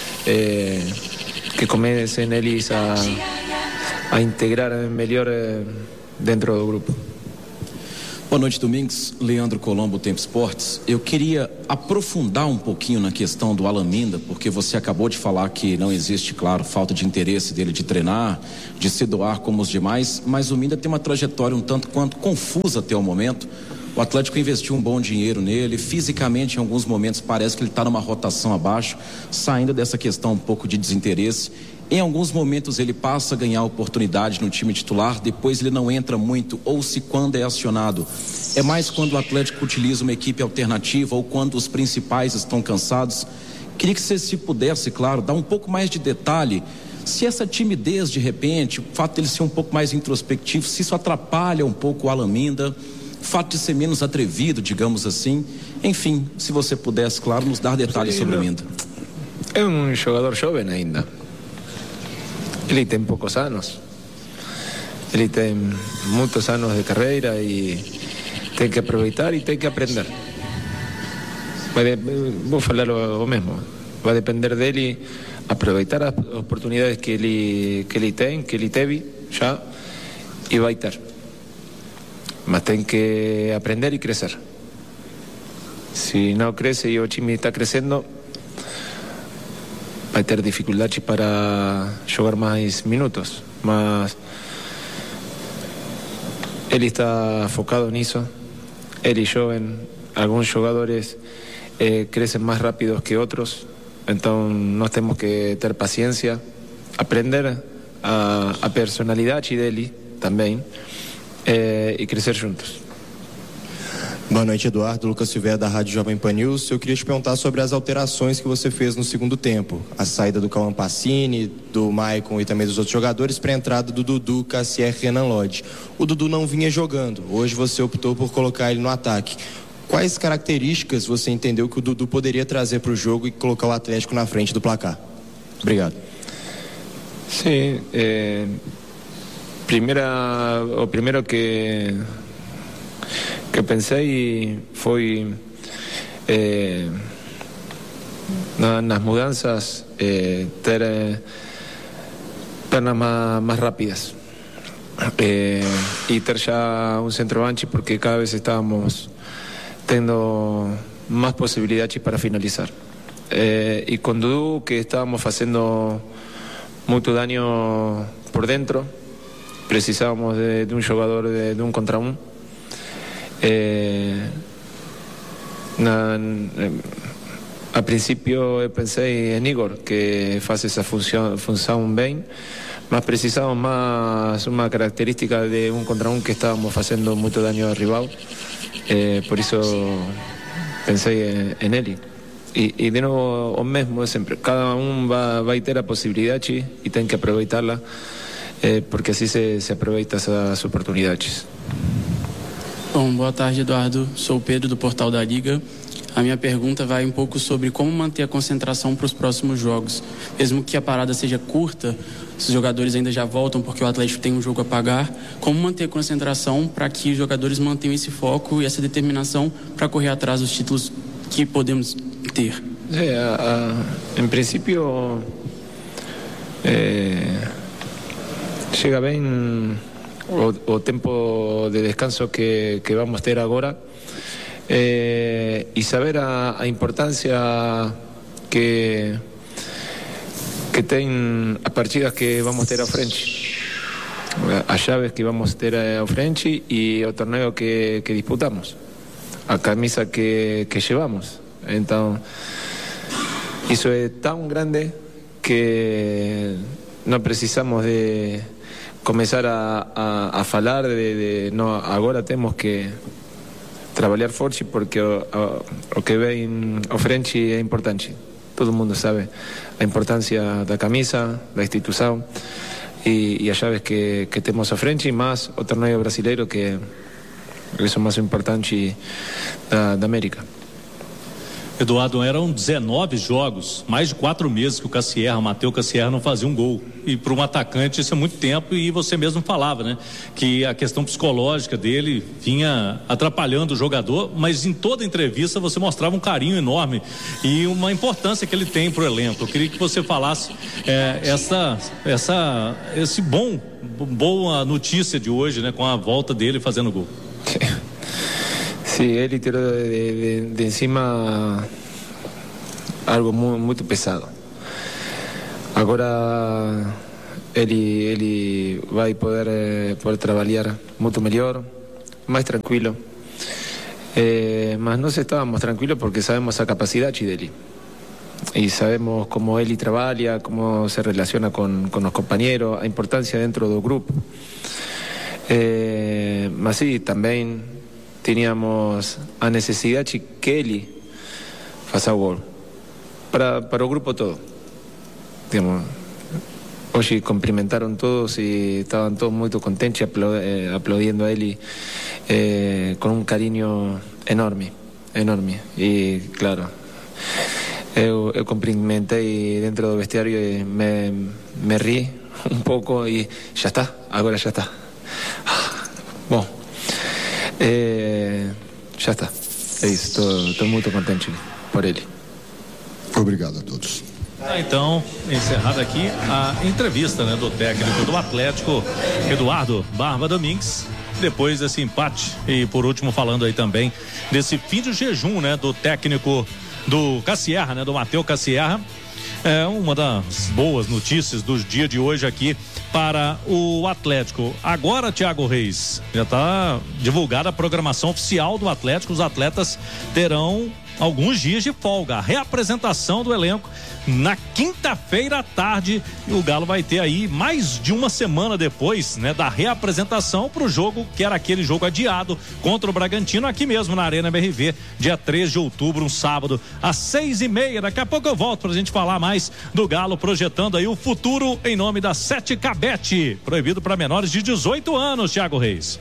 que comecem eles a integrar melhor dentro do grupo. Boa noite, Domingos. Leandro Colombo, Tempo Esportes. Eu queria aprofundar um pouquinho na questão do Alan Minda, porque você acabou de falar que não existe, claro, falta de interesse dele de treinar, de se doar como os demais, mas o Minda tem uma trajetória um tanto quanto confusa até o momento. O Atlético investiu um bom dinheiro nele, fisicamente em alguns momentos parece que ele está numa rotação abaixo, saindo dessa questão um pouco de desinteresse. Em alguns momentos ele passa a ganhar oportunidade no time titular, depois ele não entra muito, ou se quando é acionado, é mais quando o Atlético utiliza uma equipe alternativa ou quando os principais estão cansados. Queria que você, se pudesse, claro, dar um pouco mais de detalhe, se essa timidez de repente, o fato dele ser um pouco mais introspectivo, se isso atrapalha um pouco o Alan Minda, o fato de ser menos atrevido, digamos assim. Enfim, se você pudesse, claro, nos dar detalhes sobre o Minda. É um jogador jovem ainda. Ele tem poucos anos. Ele tem muitos anos de carreira e tem que aproveitar e tem que aprender. Vou falar o mesmo. Vai depender dele aproveitar as oportunidades que ele tem, que ele teve já, e vai ter. Mas tem que aprender e crescer. Se não cresce e o time está crescendo, vai ter dificuldade para jogar mais minutos. Mas ele está focado nisso. Ele é jovem. Alguns jogadores crescem mais rápido que outros. Então nós temos que ter paciência, aprender a personalidade dele também e crescer juntos. Boa noite, Eduardo. Lucas Silveira, da Rádio Jovem Pan News. Eu queria te perguntar sobre as alterações que você fez no segundo tempo. A saída do Cauã Pacini, do Maicon e também dos outros jogadores para a entrada do Dudu, Cassier e Renan Lodge. O Dudu não vinha jogando. Hoje você optou por colocar ele no ataque. Quais características você entendeu que o Dudu poderia trazer para o jogo e colocar o Atlético na frente do placar? Obrigado. Sim, o primeiro que pensei foi nas mudanças, ter pernas mais rápidas e ter já um centroavante, porque cada vez estávamos tendo mais possibilidades para finalizar. E com Dudu, que estávamos fazendo muito dano por dentro, precisávamos de um jogador de um contra um. A princípio eu pensei em Igor, que faz essa função bem, mas precisávamos mais uma característica de um contra um, que estávamos fazendo muito dano ao rival. Por isso pensei em ele. E de novo o mesmo sempre, cada um vai ter a possibilidade e tem que aproveitá-la, porque assim se aproveita essas oportunidades. Bom, boa tarde, Eduardo. Sou o Pedro, do Portal da Liga. A minha pergunta vai um pouco sobre como manter a concentração para os próximos jogos. Mesmo que a parada seja curta, os jogadores ainda já voltam porque o Atlético tem um jogo a pagar. Como manter a concentração para que os jogadores mantenham esse foco e essa determinação para correr atrás dos títulos que podemos ter? Em princípio, chega bem o tempo de descanso que vamos ter agora, e saber a importância que tem as partidas que vamos ter à frente, as chaves que vamos ter à frente e o torneio que disputamos, a camisa que llevamos. Então isso é tão grande que não precisamos de começar a falar no, agora temos que trabalhar forte, porque o que vem ao frente é importante. Todo mundo sabe a importância da camisa, da instituição e as chaves que temos à frente, mais o torneio brasileiro, que é o mais importante da América. Eduardo, eram 19 jogos, mais de 4 meses que o Matheus Cassierra não fazia um gol. E para um atacante isso é muito tempo, e você mesmo falava, né? Que a questão psicológica dele vinha atrapalhando o jogador, mas em toda entrevista você mostrava um carinho enorme e uma importância que ele tem para o elenco. Eu queria que você falasse esse boa notícia de hoje, né? Com a volta dele fazendo gol. Sí, él tiró de encima algo muy pesado. Agora ele vai poder trabalhar muito melhor, mais tranquilo. Mas nós estávamos tranquilos porque sabemos a capacidade dele. Y sabemos cómo él trabaja, cómo se relaciona con los compañeros, a importância dentro do grupo. Mas sí, também teníamos a necessidade que ele faça o gol para o grupo todo. Digamos, hoje cumprimentaram todos e estavam todos muito contentes, aplaudindo a ele com um carinho enorme. E claro, eu cumprimentei dentro do vestiário e me ri um pouco e agora já está. Bom, já está. É isso, estou muito contente por ele. Obrigado a todos. Então, encerrada aqui a entrevista, né, do técnico do Atlético, Eduardo Barba Domingues, depois desse empate. E por último, falando aí também desse fim de jejum, né, do técnico do Cassierra, né, do Matheus Cassierra. É uma das boas notícias do dia de hoje aqui para o Atlético. Agora, Thiago Reis, já está divulgada a programação oficial do Atlético. Os atletas terão alguns dias de folga. A reapresentação do elenco na quinta-feira à tarde, e o Galo vai ter aí mais de uma semana depois, né, da reapresentação para o jogo, que era aquele jogo adiado contra o Bragantino, aqui mesmo na Arena MRV, dia 3 de outubro, um sábado, às 6:30. Daqui a pouco eu volto pra gente falar mais do Galo, projetando aí o futuro em nome da Sete Cabete, proibido para menores de 18 anos, Thiago Reis.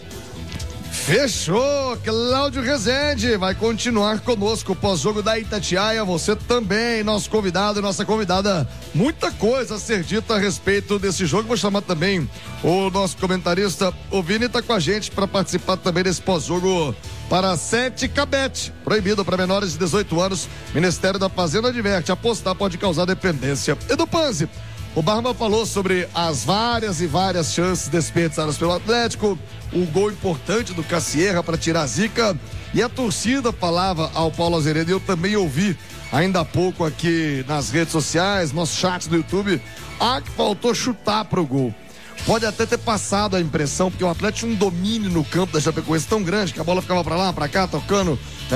Fechou, Cláudio Rezende vai continuar conosco pós-jogo da Itatiaia, você também, nosso convidado e nossa convidada, muita coisa a ser dita a respeito desse jogo. Vou chamar também o nosso comentarista, o Vini tá com a gente para participar também desse pós-jogo para Sete Cabete, proibido para menores de 18 anos. Ministério da Fazenda adverte, apostar pode causar dependência. Edu Panzi, o Barba falou sobre as várias chances desperdiçadas pelo Atlético, o gol importante do Cassierra para tirar a zica, e a torcida falava ao Paulo Azeredo, e eu também ouvi ainda há pouco aqui nas redes sociais, nosso chat do YouTube, que faltou chutar pro gol. Pode até ter passado a impressão, porque o Atlético tinha um domínio no campo da Chapecoense tão grande que a bola ficava para lá, para cá, tocando,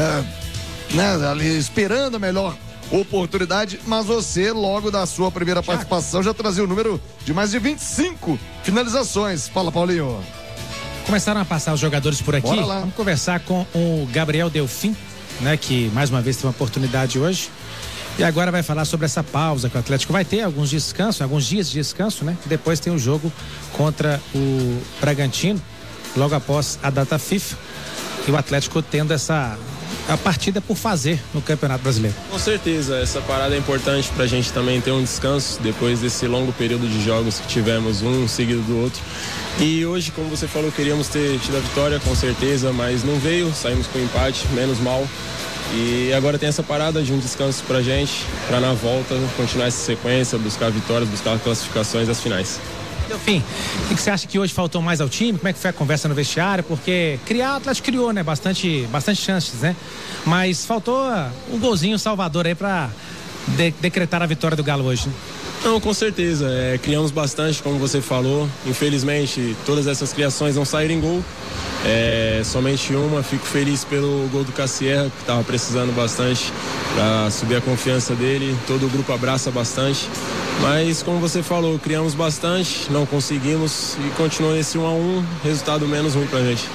ali esperando a melhor oportunidade, mas você, logo da sua primeira participação, já trazia o número de mais de 25 finalizações. Fala, Paulinho. Começaram a passar os jogadores por aqui. Vamos conversar com o Gabriel Delfim, né, que mais uma vez teve uma oportunidade hoje. E agora vai falar sobre essa pausa que o Atlético vai ter, alguns dias de descanso, né? Depois tem o jogo contra o Bragantino, logo após a data FIFA. E o Atlético tendo a partida por fazer no Campeonato Brasileiro. Com certeza, essa parada é importante pra gente também ter um descanso depois desse longo período de jogos que tivemos um seguido do outro. E hoje, como você falou, queríamos ter tido a vitória, com certeza, mas não veio, saímos com empate, menos mal. E agora tem essa parada de um descanso pra gente, pra na volta continuar essa sequência, buscar vitórias, buscar classificações das finais. Delfim, o que você acha que hoje faltou mais ao time? Como é que foi a conversa no vestiário? Porque o Atlético criou, né? Bastante chances, né? Mas faltou um golzinho salvador aí pra decretar a vitória do Galo hoje, né? Não, com certeza, criamos bastante, como você falou. Infelizmente, todas essas criações não saíram em gol. Somente uma. Fico feliz pelo gol do Cassierra, que estava precisando bastante para subir a confiança dele. Todo o grupo abraça bastante. Mas, como você falou, criamos bastante, não conseguimos e continua nesse 1-1, resultado menos ruim pra gente.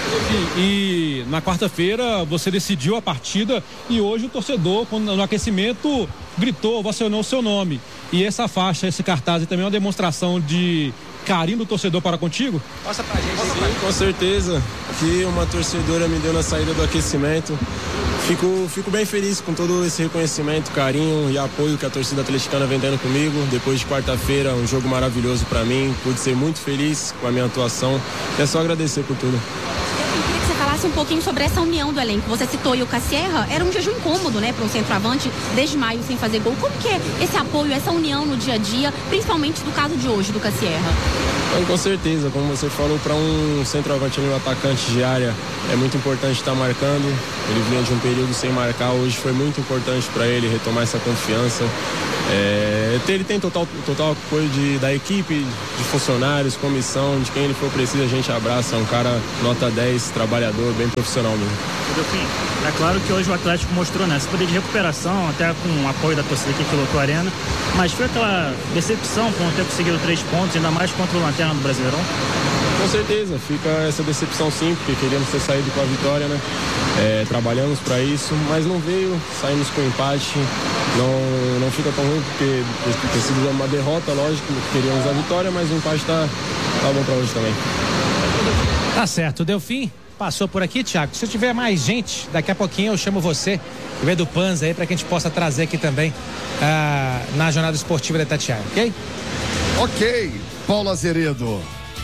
E na quarta-feira você decidiu a partida e hoje o torcedor, no aquecimento, gritou, ovacionou o seu nome. E essa faixa, esse cartaz também é uma demonstração de carinho do torcedor para contigo? Passa pra gente. Sim, com certeza, que uma torcedora me deu na saída do aquecimento. Fico bem feliz com todo esse reconhecimento, carinho e apoio que a torcida atleticana vem tendo comigo. Depois de quarta-feira, um jogo maravilhoso para mim. Pude ser muito feliz com a minha atuação. E é só agradecer por tudo. Eu queria que você falasse um pouquinho sobre essa união do elenco. Você citou o Casierra, era um jejum incômodo, né, para um centroavante desde maio sem fazer gol. Como que é esse apoio, essa união no dia a dia, principalmente do caso de hoje, do Casierra? Com certeza, como você falou, para um centroavante ali, um atacante de área, é muito importante estar marcando. Ele vinha de um período sem marcar, hoje foi muito importante para ele retomar essa confiança. Ele tem total apoio da equipe, de funcionários, comissão, de quem ele for preciso, a gente abraça. É um cara nota 10, trabalhador, bem profissional mesmo. Delfim, é claro que hoje o Atlético mostrou, né, esse poder de recuperação, até com o apoio da torcida que lotou a arena, mas foi aquela decepção por não ter conseguido 3 pontos, ainda mais contra o Lanterna do Brasileirão? Com certeza, fica essa decepção sim, porque queríamos ter saído com a vitória, né? Trabalhamos para isso, mas não veio, saímos com empate, não fica tão ruim, porque ter sido uma derrota, lógico, queríamos a vitória, mas o empate tá bom para hoje também. Tá certo, Delfim passou por aqui, Thiago. Se tiver mais gente, daqui a pouquinho eu chamo você, o Edu Panza aí, para que a gente possa trazer aqui também na jornada esportiva da Itatiaia, ok? Ok, Paulo Azeredo.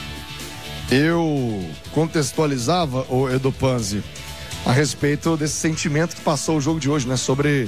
Eu contextualizava, o Edu Panzi, a respeito desse sentimento que passou o jogo de hoje, né? Sobre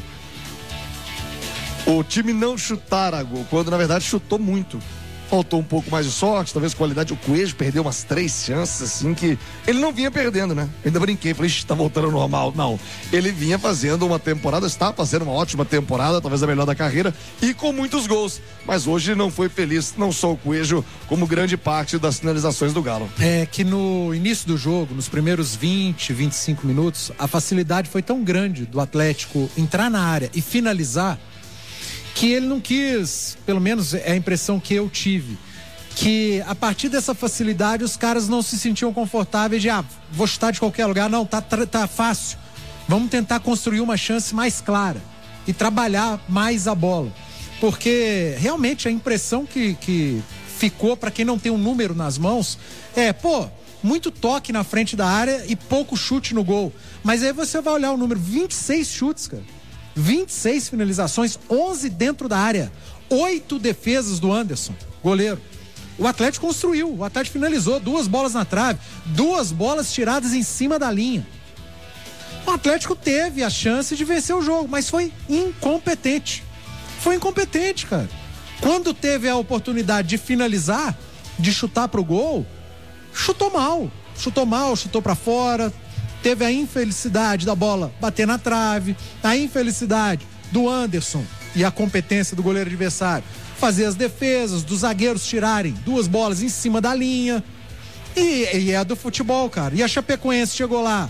o time não chutar a gol, quando na verdade chutou muito. Faltou um pouco mais de sorte, talvez qualidade. O Coelho perdeu umas 3 chances, assim, que ele não vinha perdendo, né? Ainda brinquei, falei, tá voltando ao normal. Não, ele vinha fazendo uma temporada, está fazendo uma ótima temporada, talvez a melhor da carreira, e com muitos gols. Mas hoje não foi feliz, não só o Coelho, como grande parte das finalizações do Galo. É que no início do jogo, nos primeiros 20, 25 minutos, a facilidade foi tão grande do Atlético entrar na área e finalizar, que ele não quis, pelo menos é a impressão que eu tive, que a partir dessa facilidade os caras não se sentiam confortáveis de, vou chutar de qualquer lugar, não, tá fácil, vamos tentar construir uma chance mais clara e trabalhar mais a bola, porque realmente a impressão que ficou para quem não tem um número nas mãos muito toque na frente da área e pouco chute no gol, mas aí você vai olhar o número, 26 chutes, cara, 26 finalizações, 11 dentro da área, 8 defesas do Anderson, goleiro. O Atlético construiu, o Atlético finalizou, 2 bolas na trave, 2 bolas tiradas em cima da linha. O Atlético teve a chance de vencer o jogo, mas foi incompetente. Foi incompetente, cara. Quando teve a oportunidade de finalizar, de chutar pro gol, chutou mal, chutou pra fora. Teve a infelicidade da bola bater na trave, a infelicidade do Anderson e a competência do goleiro adversário fazer as defesas, dos zagueiros tirarem 2 bolas em cima da linha. E é do futebol, cara. E a Chapecoense chegou lá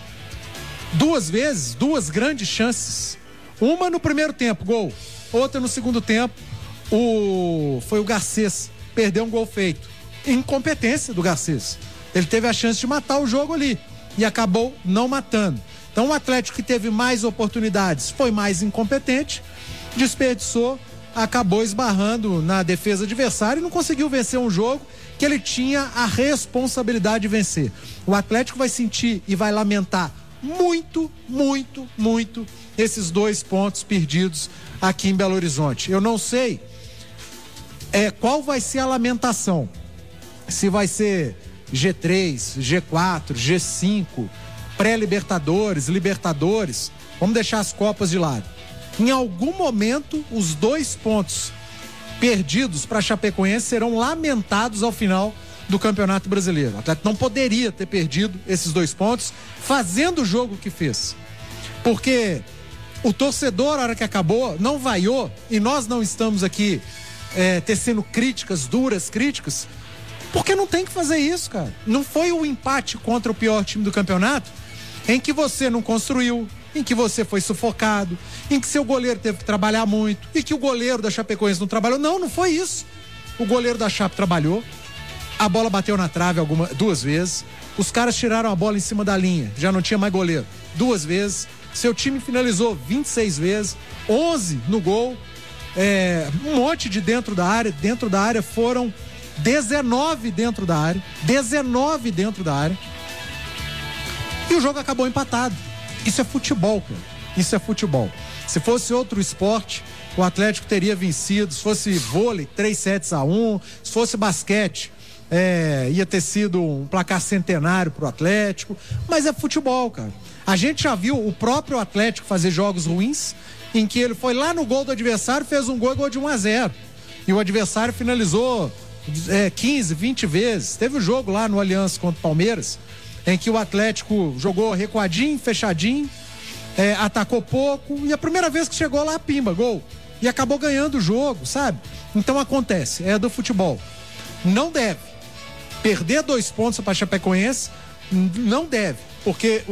2 vezes, 2 grandes chances. Uma no primeiro tempo, gol. Outra no segundo tempo, foi o Garcês, perdeu um gol feito. Incompetência do Garcês. Ele teve a chance de matar o jogo ali e acabou não matando. Então o Atlético, que teve mais oportunidades, foi mais incompetente, desperdiçou, acabou esbarrando na defesa adversária e não conseguiu vencer um jogo que ele tinha a responsabilidade de vencer. O Atlético vai sentir e vai lamentar muito, muito, muito esses 2 pontos perdidos aqui em Belo Horizonte. Eu não sei qual vai ser a lamentação, se vai ser G3, G4, G5, pré-Libertadores, Libertadores, vamos deixar as Copas de lado. Em algum momento, os 2 pontos perdidos para a Chapecoense serão lamentados ao final do Campeonato Brasileiro. O Atlético não poderia ter perdido esses 2 pontos fazendo o jogo que fez. Porque o torcedor, na hora que acabou, não vaiou, e nós não estamos aqui tecendo críticas, duras críticas, porque não tem que fazer isso, cara. Não foi o empate contra o pior time do campeonato em que você não construiu, em que você foi sufocado, em que seu goleiro teve que trabalhar muito e que o goleiro da Chapecoense não trabalhou. Não foi isso. O goleiro da Chape trabalhou, a bola bateu na trave 2 vezes, os caras tiraram a bola em cima da linha, já não tinha mais goleiro, 2 vezes, seu time finalizou 26 vezes, 11 no gol, um monte de dentro da área foram 19 dentro da área, e o jogo acabou empatado. Isso é futebol, cara. Isso é futebol. Se fosse outro esporte, o Atlético teria vencido. Se fosse vôlei, 3-1. Se fosse basquete, ia ter sido um placar centenário pro Atlético. Mas é futebol, cara. A gente já viu o próprio Atlético fazer jogos ruins, em que ele foi lá no gol do adversário, fez um gol de 1-0. E o adversário finalizou 15, 20 vezes. Teve um jogo lá no Allianz contra o Palmeiras, em que o Atlético jogou recuadinho, fechadinho, atacou pouco, e a primeira vez que chegou lá, pimba, gol. E acabou ganhando o jogo, sabe? Então acontece, é do futebol. Não deve perder 2 pontos para Chapecoense, não deve, porque